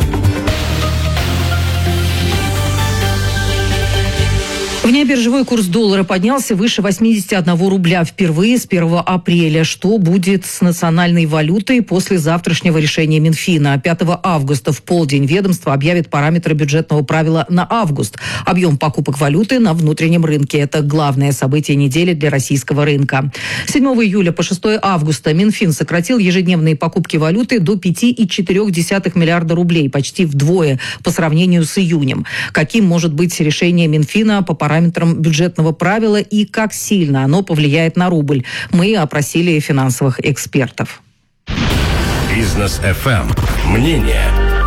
Внебиржевой курс доллара поднялся выше восемьдесят один рубля впервые с первого апреля. Что будет с национальной валютой после завтрашнего решения Минфина? пятого августа в полдень ведомство объявит параметры бюджетного правила на август. Объем покупок валюты на внутреннем рынке. Это главное событие недели для российского рынка. С седьмого июля по шестого августа Минфин сократил ежедневные покупки валюты до пять целых четыре десятых миллиарда рублей, почти вдвое по сравнению с июнем. Каким может быть решение Минфина по параметрам бюджетного правила и как сильно оно повлияет на рубль? Мы опросили финансовых экспертов. Бизнес эф эм. Мнение.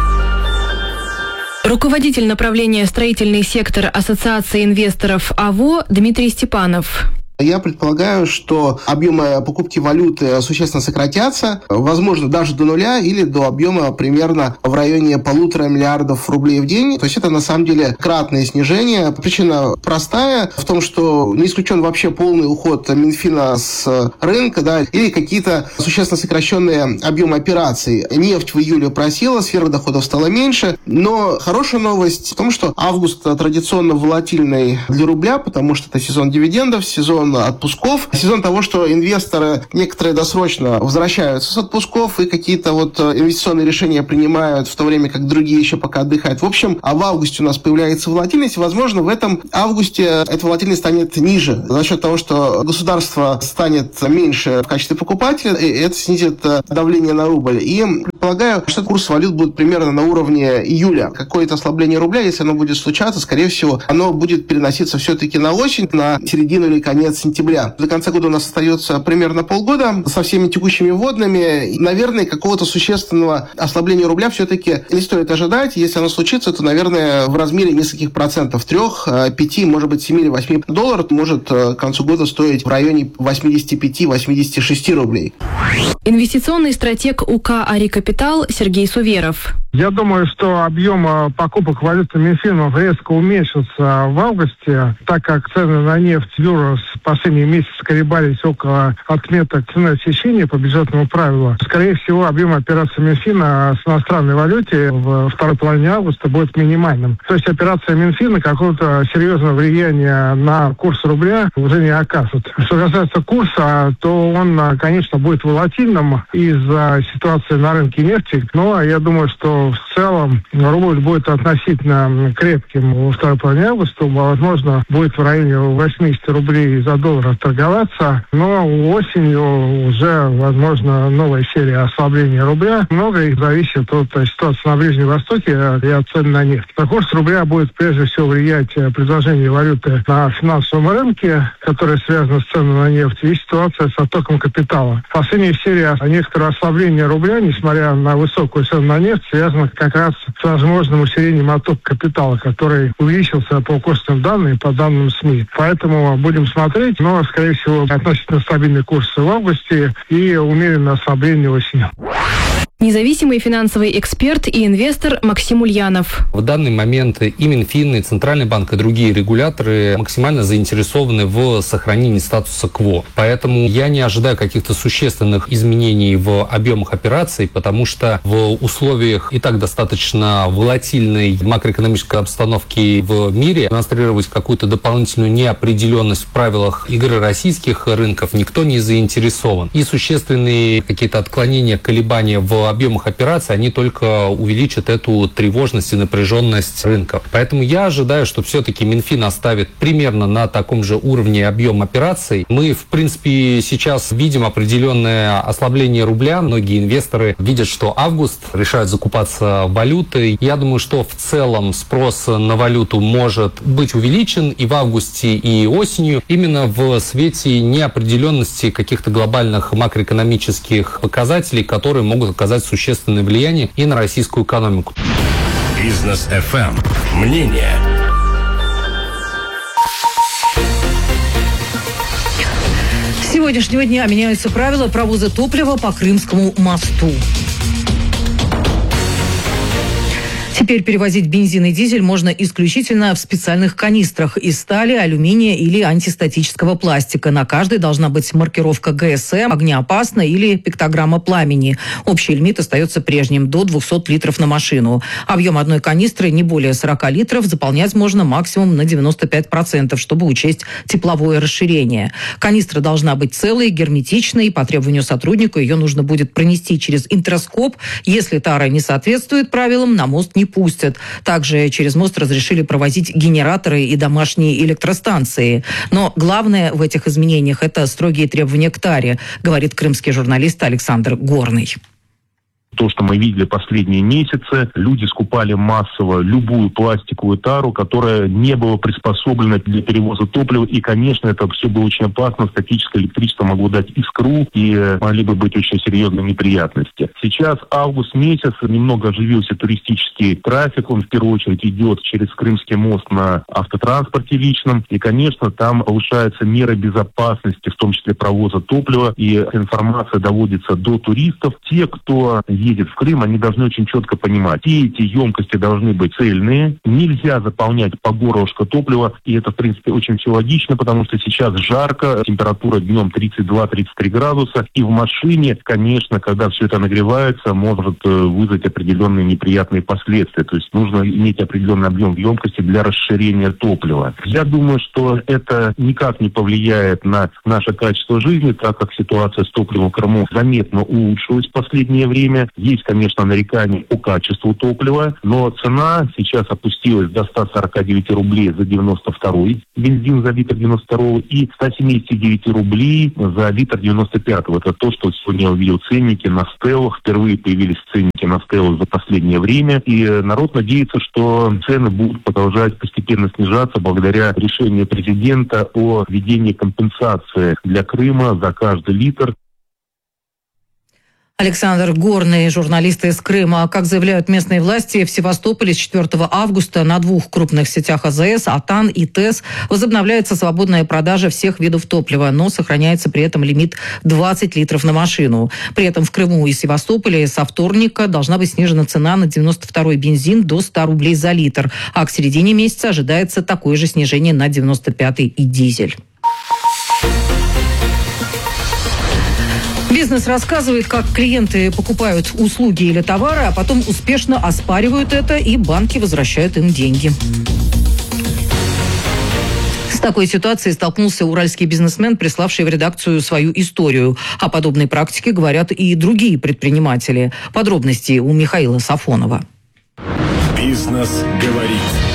Руководитель направления «Строительный сектор» Ассоциации инвесторов АВО Дмитрий Степанов. Я предполагаю, что объемы покупки валюты существенно сократятся, возможно, даже до нуля или до объема примерно в районе полутора миллиардов рублей в день. То есть это на самом деле кратное снижение. Причина простая в том, что не исключен вообще полный уход Минфина с рынка, да, или какие-то существенно сокращенные объемы операций. Нефть в июле просела, сверхдоходов стало меньше, но хорошая новость в том, что август традиционно волатильный для рубля, потому что это сезон дивидендов, сезон отпусков, сезон того, что инвесторы некоторые досрочно возвращаются с отпусков и какие-то вот инвестиционные решения принимают, в то время как другие еще пока отдыхают. В общем, а в августе у нас появляется волатильность, и, возможно, в этом августе эта волатильность станет ниже за счет того, что государство станет меньше в качестве покупателя, и это снизит давление на рубль. И предполагаю, что курс валют будет примерно на уровне июля. Какое-то ослабление рубля, если оно будет случаться, скорее всего, оно будет переноситься все-таки на осень, на середину или конец сентября. До конца года у нас остается примерно полгода со всеми текущими вводными. Наверное, какого-то существенного ослабления рубля все-таки не стоит ожидать. Если оно случится, то, наверное, в размере нескольких процентов. Трех, пяти, может быть, семи или восьми долларов может к концу года стоить в районе восемьдесят пять - восемьдесят шесть рублей. Инвестиционный стратег УК «Ари Капитал» Сергей Суверов. Я думаю, что объем покупок валюты Минфином резко уменьшится в августе, так как цены на нефть Юрос последние месяцы колебались около отметок цены отсечения по бюджетному правилу. Скорее всего, объем операций Минфина с иностранной валюте в второй половине августа будет минимальным. То есть операция Минфина какого-то серьезного влияния на курс рубля уже не оказывает. Что касается курса, то он, конечно, будет волатильным из-за ситуации на рынке нефти, но я думаю, что в целом рубль будет относительно крепким во второй половине августа. Возможно, будет в районе восемьдесят рублей за доллар торговаться. Но осенью уже, возможно, новая серия ослабления рубля. Многое зависит от ситуации на Ближнем Востоке и от цен на нефть. На курс рубля будет прежде всего влиять предложение валюты на финансовом рынке, которое связано с ценами на нефть, и ситуация с оттоком капитала. Последняя серия некоторого ослабления рубля, несмотря на высокую цену на нефть, связана как раз с возможным усилением оттока капитала, который увеличился по курсным данным и по данным СМИ. Поэтому будем смотреть, но, скорее всего, относительно стабильный курс в августе и умеренное ослабление осенью. Независимый финансовый эксперт и инвестор Максим Ульянов. В данный момент и Минфин, и Центральный банк, и другие регуляторы максимально заинтересованы в сохранении статуса кво. Поэтому я не ожидаю каких-то существенных изменений в объемах операций, потому что в условиях и так достаточно волатильной макроэкономической обстановки в мире демонстрировать какую-то дополнительную неопределенность в правилах игры российских рынков никто не заинтересован. И существенные какие-то отклонения, колебания в объемах операций, они только увеличат эту тревожность и напряженность рынка. Поэтому я ожидаю, что все-таки Минфин оставит примерно на таком же уровне объем операций. Мы, в принципе, сейчас видим определенное ослабление рубля. Многие инвесторы видят, что август, решают закупаться валютой. Я думаю, что в целом спрос на валюту может быть увеличен и в августе, и осенью, именно в свете неопределенности каких-то глобальных макроэкономических показателей, которые могут оказать существенное влияние и на российскую экономику. Бизнес эф эм. Мнение. С сегодняшнего дня меняются правила провоза топлива по Крымскому мосту. Теперь перевозить бензин и дизель можно исключительно в специальных канистрах из стали, алюминия или антистатического пластика. На каждой должна быть маркировка гэ эс эм, огнеопасно или пиктограмма пламени. Общий лимит остается прежним – до двухсот литров на машину. Объем одной канистры не более сорока литров, заполнять можно максимум на девяносто пять процентов, чтобы учесть тепловое расширение. Канистра должна быть целой, герметичной. По требованию сотрудника ее нужно будет пронести через интерскоп. Если тара не соответствует правилам, на мост не пустят. Также через мост разрешили провозить генераторы и домашние электростанции. Но главное в этих изменениях – это строгие требования к таре, говорит крымский журналист Александр Горный. То, что мы видели последние месяцы, люди скупали массово любую пластиковую тару, которая не была приспособлена для перевоза топлива. И, конечно, это все было очень опасно. Статическое электричество могло дать искру, и могли бы быть очень серьезные неприятности. Сейчас август месяц, немного оживился туристический трафик. Он в первую очередь идет через Крымский мост на автотранспорте личном. И, конечно, там повышаются меры безопасности, в том числе провоза топлива. И информация доводится до туристов. Те, кто едет в Крым, они должны очень четко понимать, все эти емкости должны быть цельные, нельзя заполнять по горлышко топлива, и это, в принципе, очень все логично, потому что сейчас жарко, температура днем тридцать два - тридцать три градуса, и в машине, конечно, когда все это нагревается, может вызвать определенные неприятные последствия, то есть нужно иметь определенный объем емкости для расширения топлива. Я думаю, что это никак не повлияет на наше качество жизни, так как ситуация с топливом в Крыму заметно улучшилась в последнее время. Есть, конечно, нарекания по качеству топлива, но цена сейчас опустилась до ста сорока девяти рублей за девяносто второй бензин за литр девяносто второго и ста семидесяти девяти рублей за литр девяносто пятого. Это то, что сегодня я увидел ценники на стеллах. Впервые появились ценники на стеллах за последнее время. И народ надеется, что цены будут продолжать постепенно снижаться благодаря решению президента о введении компенсации для Крыма за каждый литр. Александр Горный, журналист из Крыма. Как заявляют местные власти, в Севастополе с четвёртого августа на двух крупных сетях АЗС, АТАН и ТЭС, возобновляется свободная продажа всех видов топлива, но сохраняется при этом лимит двадцать литров на машину. При этом в Крыму и Севастополе со вторника должна быть снижена цена на девяносто второй бензин до ста рублей за литр, а к середине месяца ожидается такое же снижение на девяносто пятый и дизель. Бизнес рассказывает, как клиенты покупают услуги или товары, а потом успешно оспаривают это, и банки возвращают им деньги. С такой ситуацией столкнулся уральский бизнесмен, приславший в редакцию свою историю. О подобной практике говорят и другие предприниматели. Подробности у Михаила Сафонова. Бизнес говорит.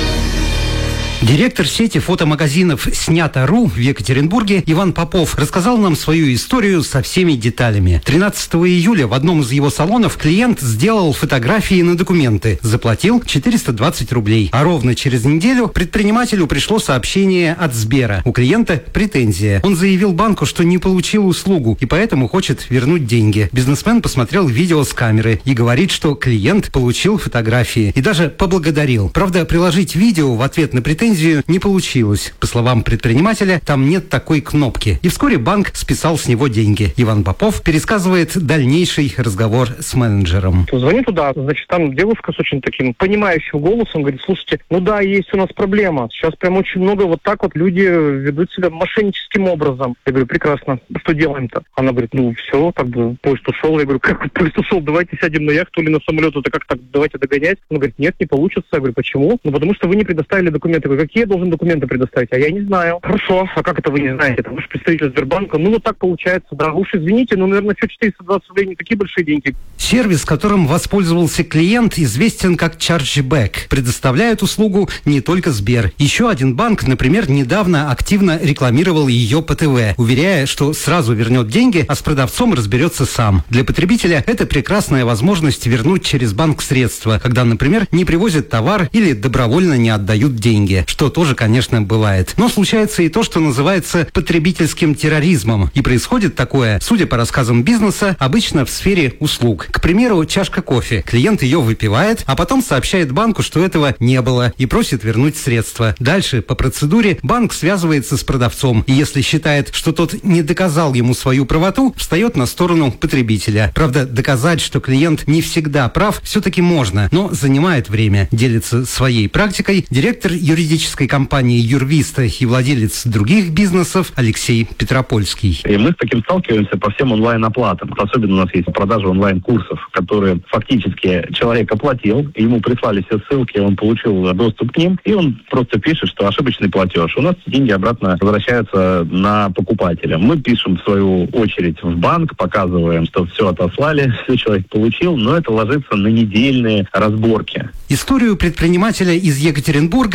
Директор сети фотомагазинов «Снято точка ру» в Екатеринбурге Иван Попов рассказал нам свою историю со всеми деталями. тринадцатого июля в одном из его салонов клиент сделал фотографии на документы, заплатил четыреста двадцать рублей. А ровно через неделю предпринимателю пришло сообщение от Сбера. У клиента претензия. Он заявил банку, что не получил услугу и поэтому хочет вернуть деньги. Бизнесмен посмотрел видео с камеры и говорит, что клиент получил фотографии и даже поблагодарил. Правда, приложить видео в ответ на претензию не получилось. По словам предпринимателя, там нет такой кнопки. И вскоре банк списал с него деньги. Иван Попов пересказывает дальнейший разговор с менеджером. Звоню туда, значит, там девушка с очень таким понимающим голосом говорит: слушайте, ну да, есть у нас проблема. Сейчас прям очень много вот так вот люди ведут себя мошенническим образом. Я говорю: прекрасно. Что делаем-то? Она говорит: ну все, как бы поезд ушел. Я говорю: как поезд ушел? Давайте сядем на яхту или на самолет. Это как так? Давайте догонять. Он говорит: нет, не получится. Я говорю: почему? Ну потому что вы не предоставили документы. Я говорю: какие я должен документы предоставить? А я не знаю. Хорошо. А как это вы не знаете? Это вы же представитель Сбербанка. Ну вот так получается. Да, уж извините, но, наверное, все четыреста двадцать рублей не такие большие деньги. Сервис, которым воспользовался клиент, известен как Chargeback. Предоставляет услугу не только Сбер. Еще один банк, например, недавно активно рекламировал ее по ТВ, уверяя, что сразу вернет деньги, а с продавцом разберется сам. Для потребителя это прекрасная возможность вернуть через банк средства, когда, например, не привозят товар или добровольно не отдают деньги, что тоже, конечно, бывает. Но случается и то, что называется потребительским терроризмом. И происходит такое, судя по рассказам бизнеса, обычно в сфере услуг. К примеру, чашка кофе. Клиент ее выпивает, а потом сообщает банку, что этого не было, и просит вернуть средства. Дальше, по процедуре, банк связывается с продавцом, и если считает, что тот не доказал ему свою правоту, встает на сторону потребителя. Правда, доказать, что клиент не всегда прав, все-таки можно, но занимает время. Делится своей практикой директор юридической компании «Юрвиста» и владелец других бизнесов Алексей Петропольский. И мы с таким сталкиваемся по всем онлайн-оплатам. Особенно у нас есть продажа онлайн-курсов, которые фактически человек оплатил, ему прислали все ссылки, он получил доступ к ним, и он просто пишет, что ошибочный платеж. У нас деньги обратно возвращаются на покупателя. Мы пишем, в свою очередь, в банк, показываем, что все отослали, все человек получил, но это ложится на недельные разборки. Историю предпринимателя из Екатеринбурга мы с его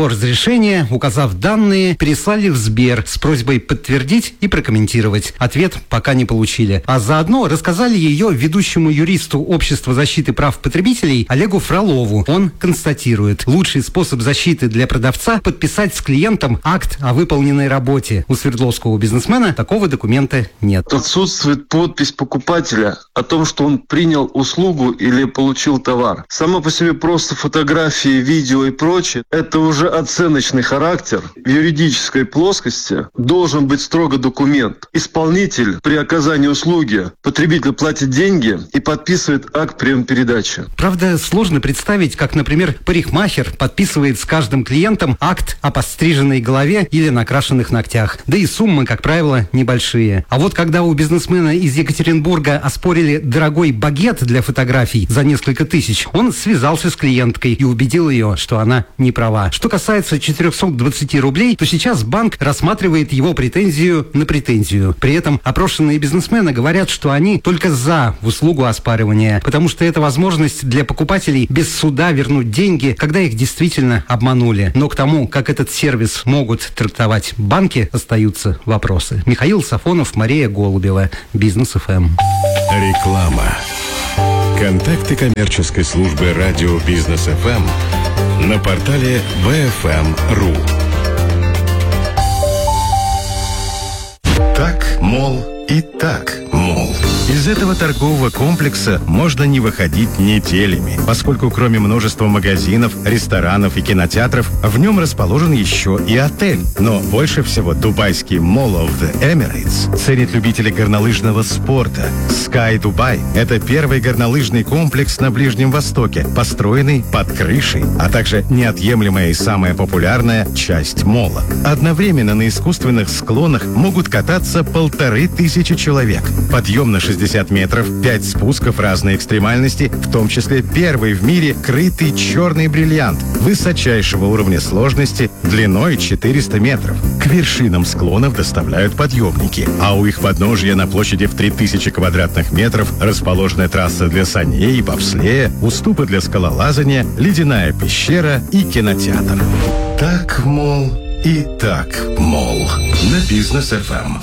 своего разрешения, указав данные, переслали в Сбер с просьбой подтвердить и прокомментировать. Ответ пока не получили. А заодно рассказали ее ведущему юристу Общества защиты прав потребителей Олегу Фролову. Он констатирует, лучший способ защиты для продавца – подписать с клиентом акт о выполненной работе. У свердловского бизнесмена такого документа нет. Отсутствует подпись покупателя о том, что он принял услугу или получил товар. Само по себе просто фотографии, видео и прочее – это уже оценочный характер. В юридической плоскости должен быть строго документ. Исполнитель при оказании услуги, потребитель платит деньги и подписывает акт приема-передачи. Правда, сложно представить, как, например, парикмахер подписывает с каждым клиентом акт о подстриженной голове или накрашенных ногтях. Да и суммы, как правило, небольшие. А вот когда у бизнесмена из Екатеринбурга оспорили дорогой багет для фотографий за несколько тысяч, он связался с клиенткой и убедил ее, что она не права. Что касается четыреста двадцать рублей, то сейчас банк рассматривает его претензию на претензию. При этом опрошенные бизнесмены говорят, что они только за в услугу оспаривания, потому что это возможность для покупателей без суда вернуть деньги, когда их действительно обманули. Но к тому, как этот сервис могут трактовать банки, остаются вопросы. Михаил Сафонов, Мария Голубева, Бизнес эф эм. Реклама. Контакты коммерческой службы радио Бизнес эф эм на портале би эф эм точка ру. Так, мол, и так, мол. Из этого торгового комплекса можно не выходить неделями, поскольку кроме множества магазинов, ресторанов и кинотеатров, в нем расположен еще и отель. Но больше всего дубайский Mall of the Emirates ценит любители горнолыжного спорта. Sky Dubai – это первый горнолыжный комплекс на Ближнем Востоке, построенный под крышей, а также неотъемлемая и самая популярная часть молла. Одновременно на искусственных склонах могут кататься полторы тысячи человек. Подъем на шестьдесят метров, пять спусков разной экстремальности, в том числе первый в мире крытый черный бриллиант высочайшего уровня сложности длиной четыреста метров. К вершинам склонов доставляют подъемники, а у их подножья на площади в три тысячи квадратных метров расположены трасса для саней и бобслея, уступы для скалолазания, ледяная пещера и кинотеатр. Так, мол, и так, мол, на Бизнес эф эм.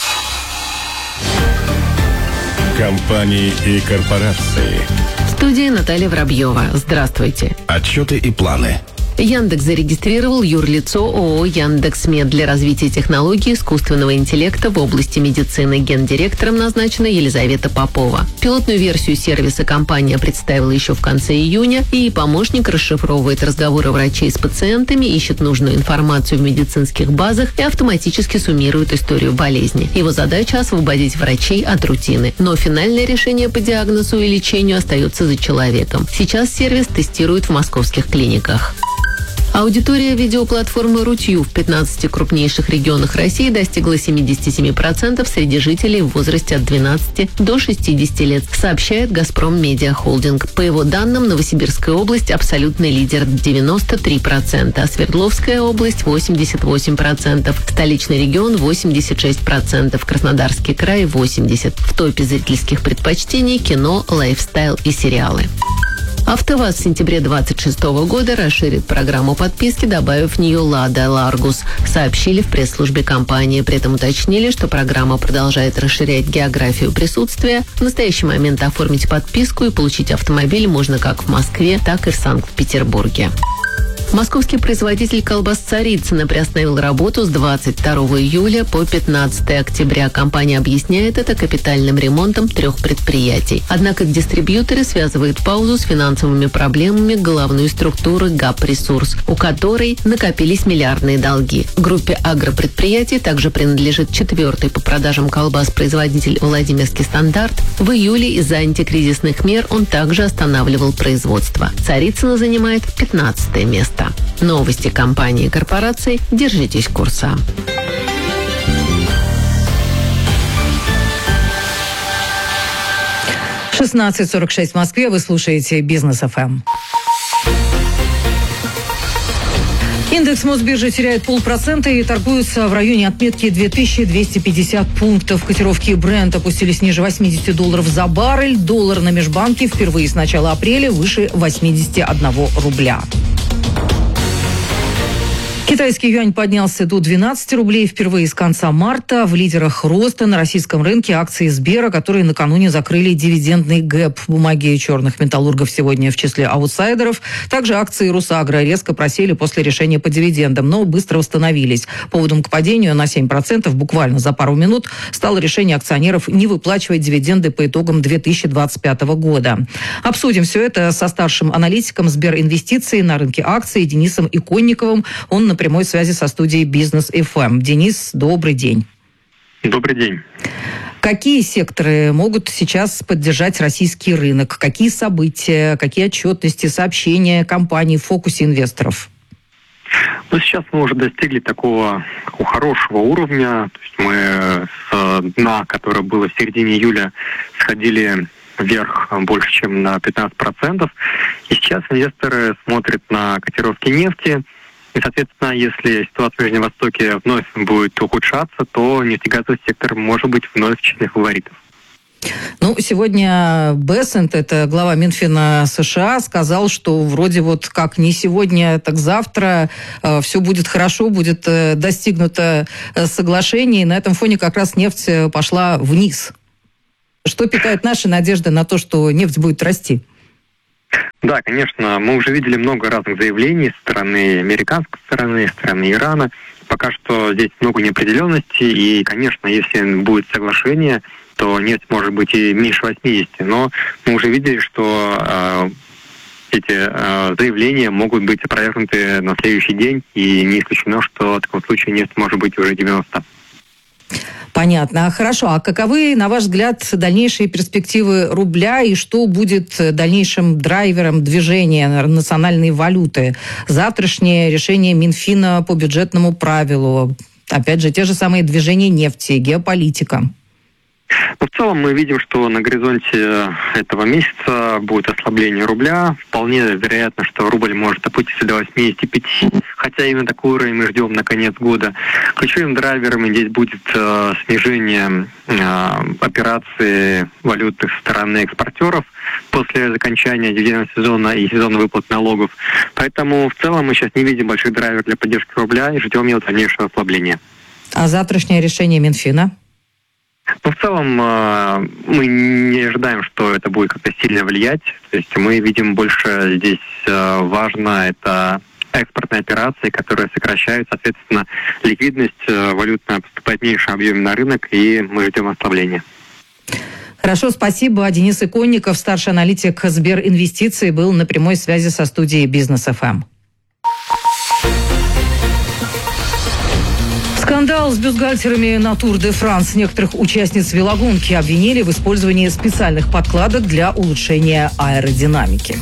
Компании и корпорации. В студии Наталья Воробьева. Здравствуйте. Отчеты и планы. Яндекс зарегистрировал юрлицо ООО «Яндекс.Мед» для развития технологий искусственного интеллекта в области медицины. Гендиректором назначена Елизавета Попова. Пилотную версию сервиса компания представила еще в конце июня, и помощник расшифровывает разговоры врачей с пациентами, ищет нужную информацию в медицинских базах и автоматически суммирует историю болезни. Его задача – освободить врачей от рутины. Но финальное решение по диагнозу и лечению остается за человеком. Сейчас сервис тестируют в московских клиниках. Аудитория видеоплатформы «Рутью» в пятнадцати крупнейших регионах России достигла семьдесят семь процентов среди жителей в возрасте от двенадцати до шестидесяти лет, сообщает «Газпром Медиа Холдинг». По его данным, Новосибирская область – абсолютный лидер – девяносто три процента, а Свердловская область – восемьдесят восемь процентов, столичный регион – восемьдесят шесть процентов, Краснодарский край – восемьдесят процентов. В топе зрительских предпочтений – кино, лайфстайл и сериалы. АвтоВАЗ в сентябре двадцать шестого года расширит программу подписки, добавив в нее «Лада Ларгус», сообщили в пресс-службе компании. При этом уточнили, что программа продолжает расширять географию присутствия. В настоящий момент оформить подписку и получить автомобиль можно как в Москве, так и в Санкт-Петербурге. Московский производитель колбас «Царицыно» приостановил работу с двадцать второго июля по пятнадцатое октября. Компания объясняет это капитальным ремонтом трех предприятий. Однако дистрибьюторы связывают паузу с финансовыми проблемами головной структуры ГАП-Ресурс, у которой накопились миллиардные долги. Группе агропредприятий также принадлежит четвертый по продажам колбас производитель «Владимирский стандарт». В июле из-за антикризисных мер он также останавливал производство. «Царицыно» занимает пятнадцатое место. Новости компании и корпораций. Держитесь курса. шестнадцать сорок шесть в Москве. Вы слушаете Бизнес эф эм. Индекс Мосбиржи теряет полпроцента и торгуется в районе отметки две тысячи двести пятьдесят пунктов. Котировки Brent опустились ниже восьмидесяти долларов за баррель. Доллар на межбанке впервые с начала апреля выше восьмидесяти одного рубля. Китайский юань поднялся до двенадцати рублей впервые с конца марта. В лидерах роста на российском рынке акции Сбера, которые накануне закрыли дивидендный гэп. Бумаги черных металлургов сегодня в числе аутсайдеров. Также акции Русагро резко просели после решения по дивидендам, но быстро восстановились. Поводом к падению на семь процентов буквально за пару минут стало решение акционеров не выплачивать дивиденды по итогам две тысячи двадцать пятого года. Обсудим все это со старшим аналитиком Сберинвестиций на рынке акций Денисом Иконниковым. Он на прямой связи со студией Бизнес эф эм. Денис, добрый день. Добрый день. Какие секторы могут сейчас поддержать российский рынок? Какие события, какие отчетности, сообщения компаний в фокусе инвесторов? Ну, сейчас мы уже достигли такого хорошего уровня. То есть мы с дна, которое было в середине июля, сходили вверх больше, чем на пятнадцать процентов. И сейчас инвесторы смотрят на котировки нефти. И, соответственно, если ситуация в Ближнем Востоке вновь будет ухудшаться, то нефтегазовый сектор может быть вновь в числе фаворитов. Ну, сегодня Бессент, это глава Минфина США, сказал, что вроде вот как не сегодня, так завтра э, все будет хорошо, будет э, достигнуто э, соглашение. И на этом фоне как раз нефть пошла вниз. Что питает наши надежды на то, что нефть будет расти? Да, конечно, мы уже видели много разных заявлений со стороны американской стороны, со стороны Ирана. Пока что здесь много неопределенности, и, конечно, если будет соглашение, то нефть может быть и меньше восьмидесяти. Но мы уже видели, что э, эти э, заявления могут быть опровергнуты на следующий день, и не исключено, что в таком случае нефть может быть уже девяносто. Понятно. Хорошо. А каковы, на ваш взгляд, дальнейшие перспективы рубля и что будет дальнейшим драйвером движения национальной валюты? Завтрашнее решение Минфина по бюджетному правилу. Опять же, те же самые движения нефти, геополитика. Но в целом мы видим, что на горизонте этого месяца будет ослабление рубля. Вполне вероятно, что рубль может опуститься до восьмидесяти пяти, хотя именно такой уровень мы ждем на конец года. Ключевым драйвером здесь будет э, снижение э, операций валютных со стороны экспортеров после окончания дивидендного сезона и сезона выплат налогов. Поэтому в целом мы сейчас не видим больших драйверов для поддержки рубля и ждем его дальнейшего ослабления. А завтрашнее решение Минфина? Ну, в целом, э, мы не ожидаем, что это будет как-то сильно влиять. То есть мы видим больше здесь э, важно это экспортные операции, которые сокращают, соответственно, ликвидность э, валютная поступает в меньшем объеме на рынок, и мы ждем ослабления. Хорошо, спасибо. Денис Иконников, старший аналитик Сберинвестиций, был на прямой связи со студией Бизнес эф эм. Скандал с бюстгальтерами на Тур де Франс. Некоторых участниц велогонки обвинили в использовании специальных подкладок для улучшения аэродинамики.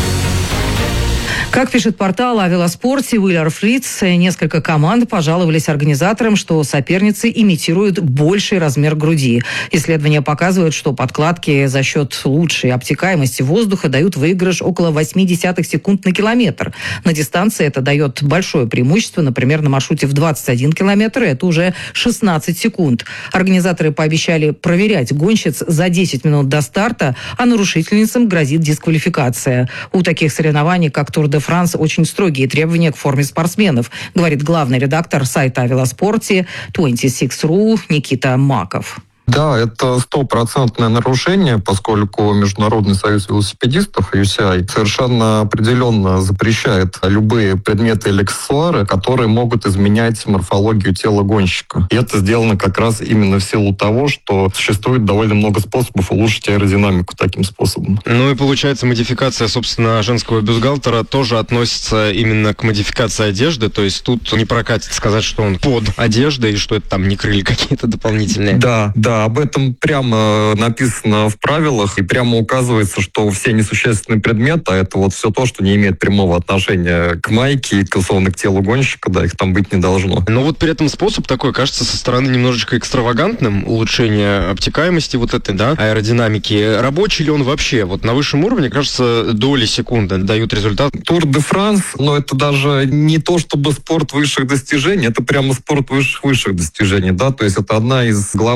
Как пишет портал о велоспорте Willer Fritz, несколько команд пожаловались организаторам, что соперницы имитируют больший размер груди. Исследования показывают, что подкладки за счет лучшей обтекаемости воздуха дают выигрыш около восемьдесят секунд на километр. На дистанции это дает большое преимущество. Например, на маршруте в двадцать один километр это уже шестнадцать секунд. Организаторы пообещали проверять гонщиц за десять минут до старта, а нарушительницам грозит дисквалификация. У таких соревнований, как Тур де Франс, очень строгие требования к форме спортсменов, говорит главный редактор сайта о велоспорте двадцать шесть точка ру Никита Маков. Да, это стопроцентное нарушение, поскольку Международный союз велосипедистов, ю си ай, совершенно определенно запрещает любые предметы или аксессуары, которые могут изменять морфологию тела гонщика. И это сделано как раз именно в силу того, что существует довольно много способов улучшить аэродинамику таким способом. Ну и получается, модификация, собственно, женского бюстгальтера тоже относится именно к модификации одежды, то есть тут не прокатит сказать, что он под одеждой и что это там не крылья какие-то дополнительные. Да, да. Об этом прямо написано в правилах и прямо указывается, что все несущественные предметы, а это вот все то, что не имеет прямого отношения к майке и, условно, к телу гонщика, да, их там быть не должно. Но вот при этом способ такой кажется со стороны немножечко экстравагантным, улучшение обтекаемости вот этой, да, аэродинамики. Рабочий ли он вообще? Вот на высшем уровне, кажется, доли секунды дают результат. Тур де Франс, но это даже не то, чтобы спорт высших достижений, это прямо спорт высших-высших достижений, да, то есть это одна из главных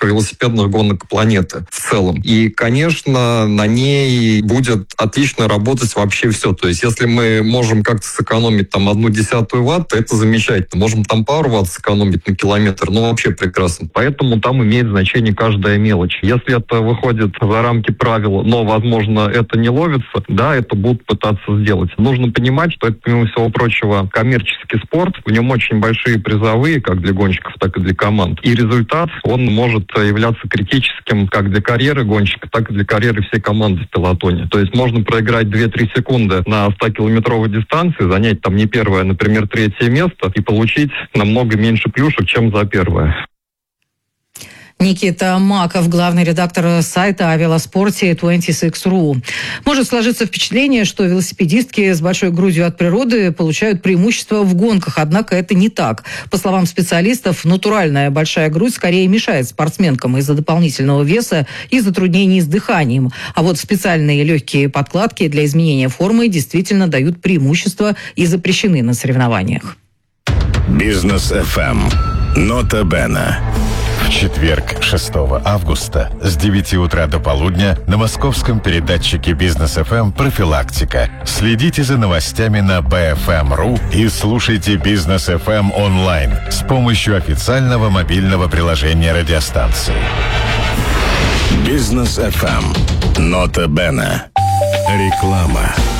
велосипедных гонок планеты в целом. И, конечно, на ней будет отлично работать вообще все. То есть, если мы можем как-то сэкономить там одну десятую ватт, то это замечательно. Можем там пару ватт сэкономить на километр, ну вообще прекрасно. Поэтому там имеет значение каждая мелочь. Если это выходит за рамки правил, но, возможно, это не ловится, да, это будут пытаться сделать. Нужно понимать, что это, помимо всего прочего, коммерческий спорт. В нем очень большие призовые, как для гонщиков, так и для команд. И результат, он может являться критическим как для карьеры гонщика, так и для карьеры всей команды в пелотоне. То есть можно проиграть две-три секунды на ста-километровой дистанции, занять там не первое, а, например, третье место и получить намного меньше плюшек, чем за первое. Никита Маков, главный редактор сайта о велоспорте двадцать шесть точка ру. Может сложиться впечатление, что велосипедистки с большой грудью от природы получают преимущество в гонках, однако это не так. По словам специалистов, натуральная большая грудь скорее мешает спортсменкам из-за дополнительного веса и затруднений с дыханием. А вот специальные легкие подкладки для изменения формы действительно дают преимущество и запрещены на соревнованиях. Бизнес эф эм. Нота Бена. В четверг, шестого августа с девяти утра до полудня на московском передатчике Бизнес эф эм «Профилактика». Следите за новостями на би эф эм точка ру и слушайте Бизнес эф эм онлайн с помощью официального мобильного приложения радиостанции. Бизнес эф эм. Нота Бена. Реклама.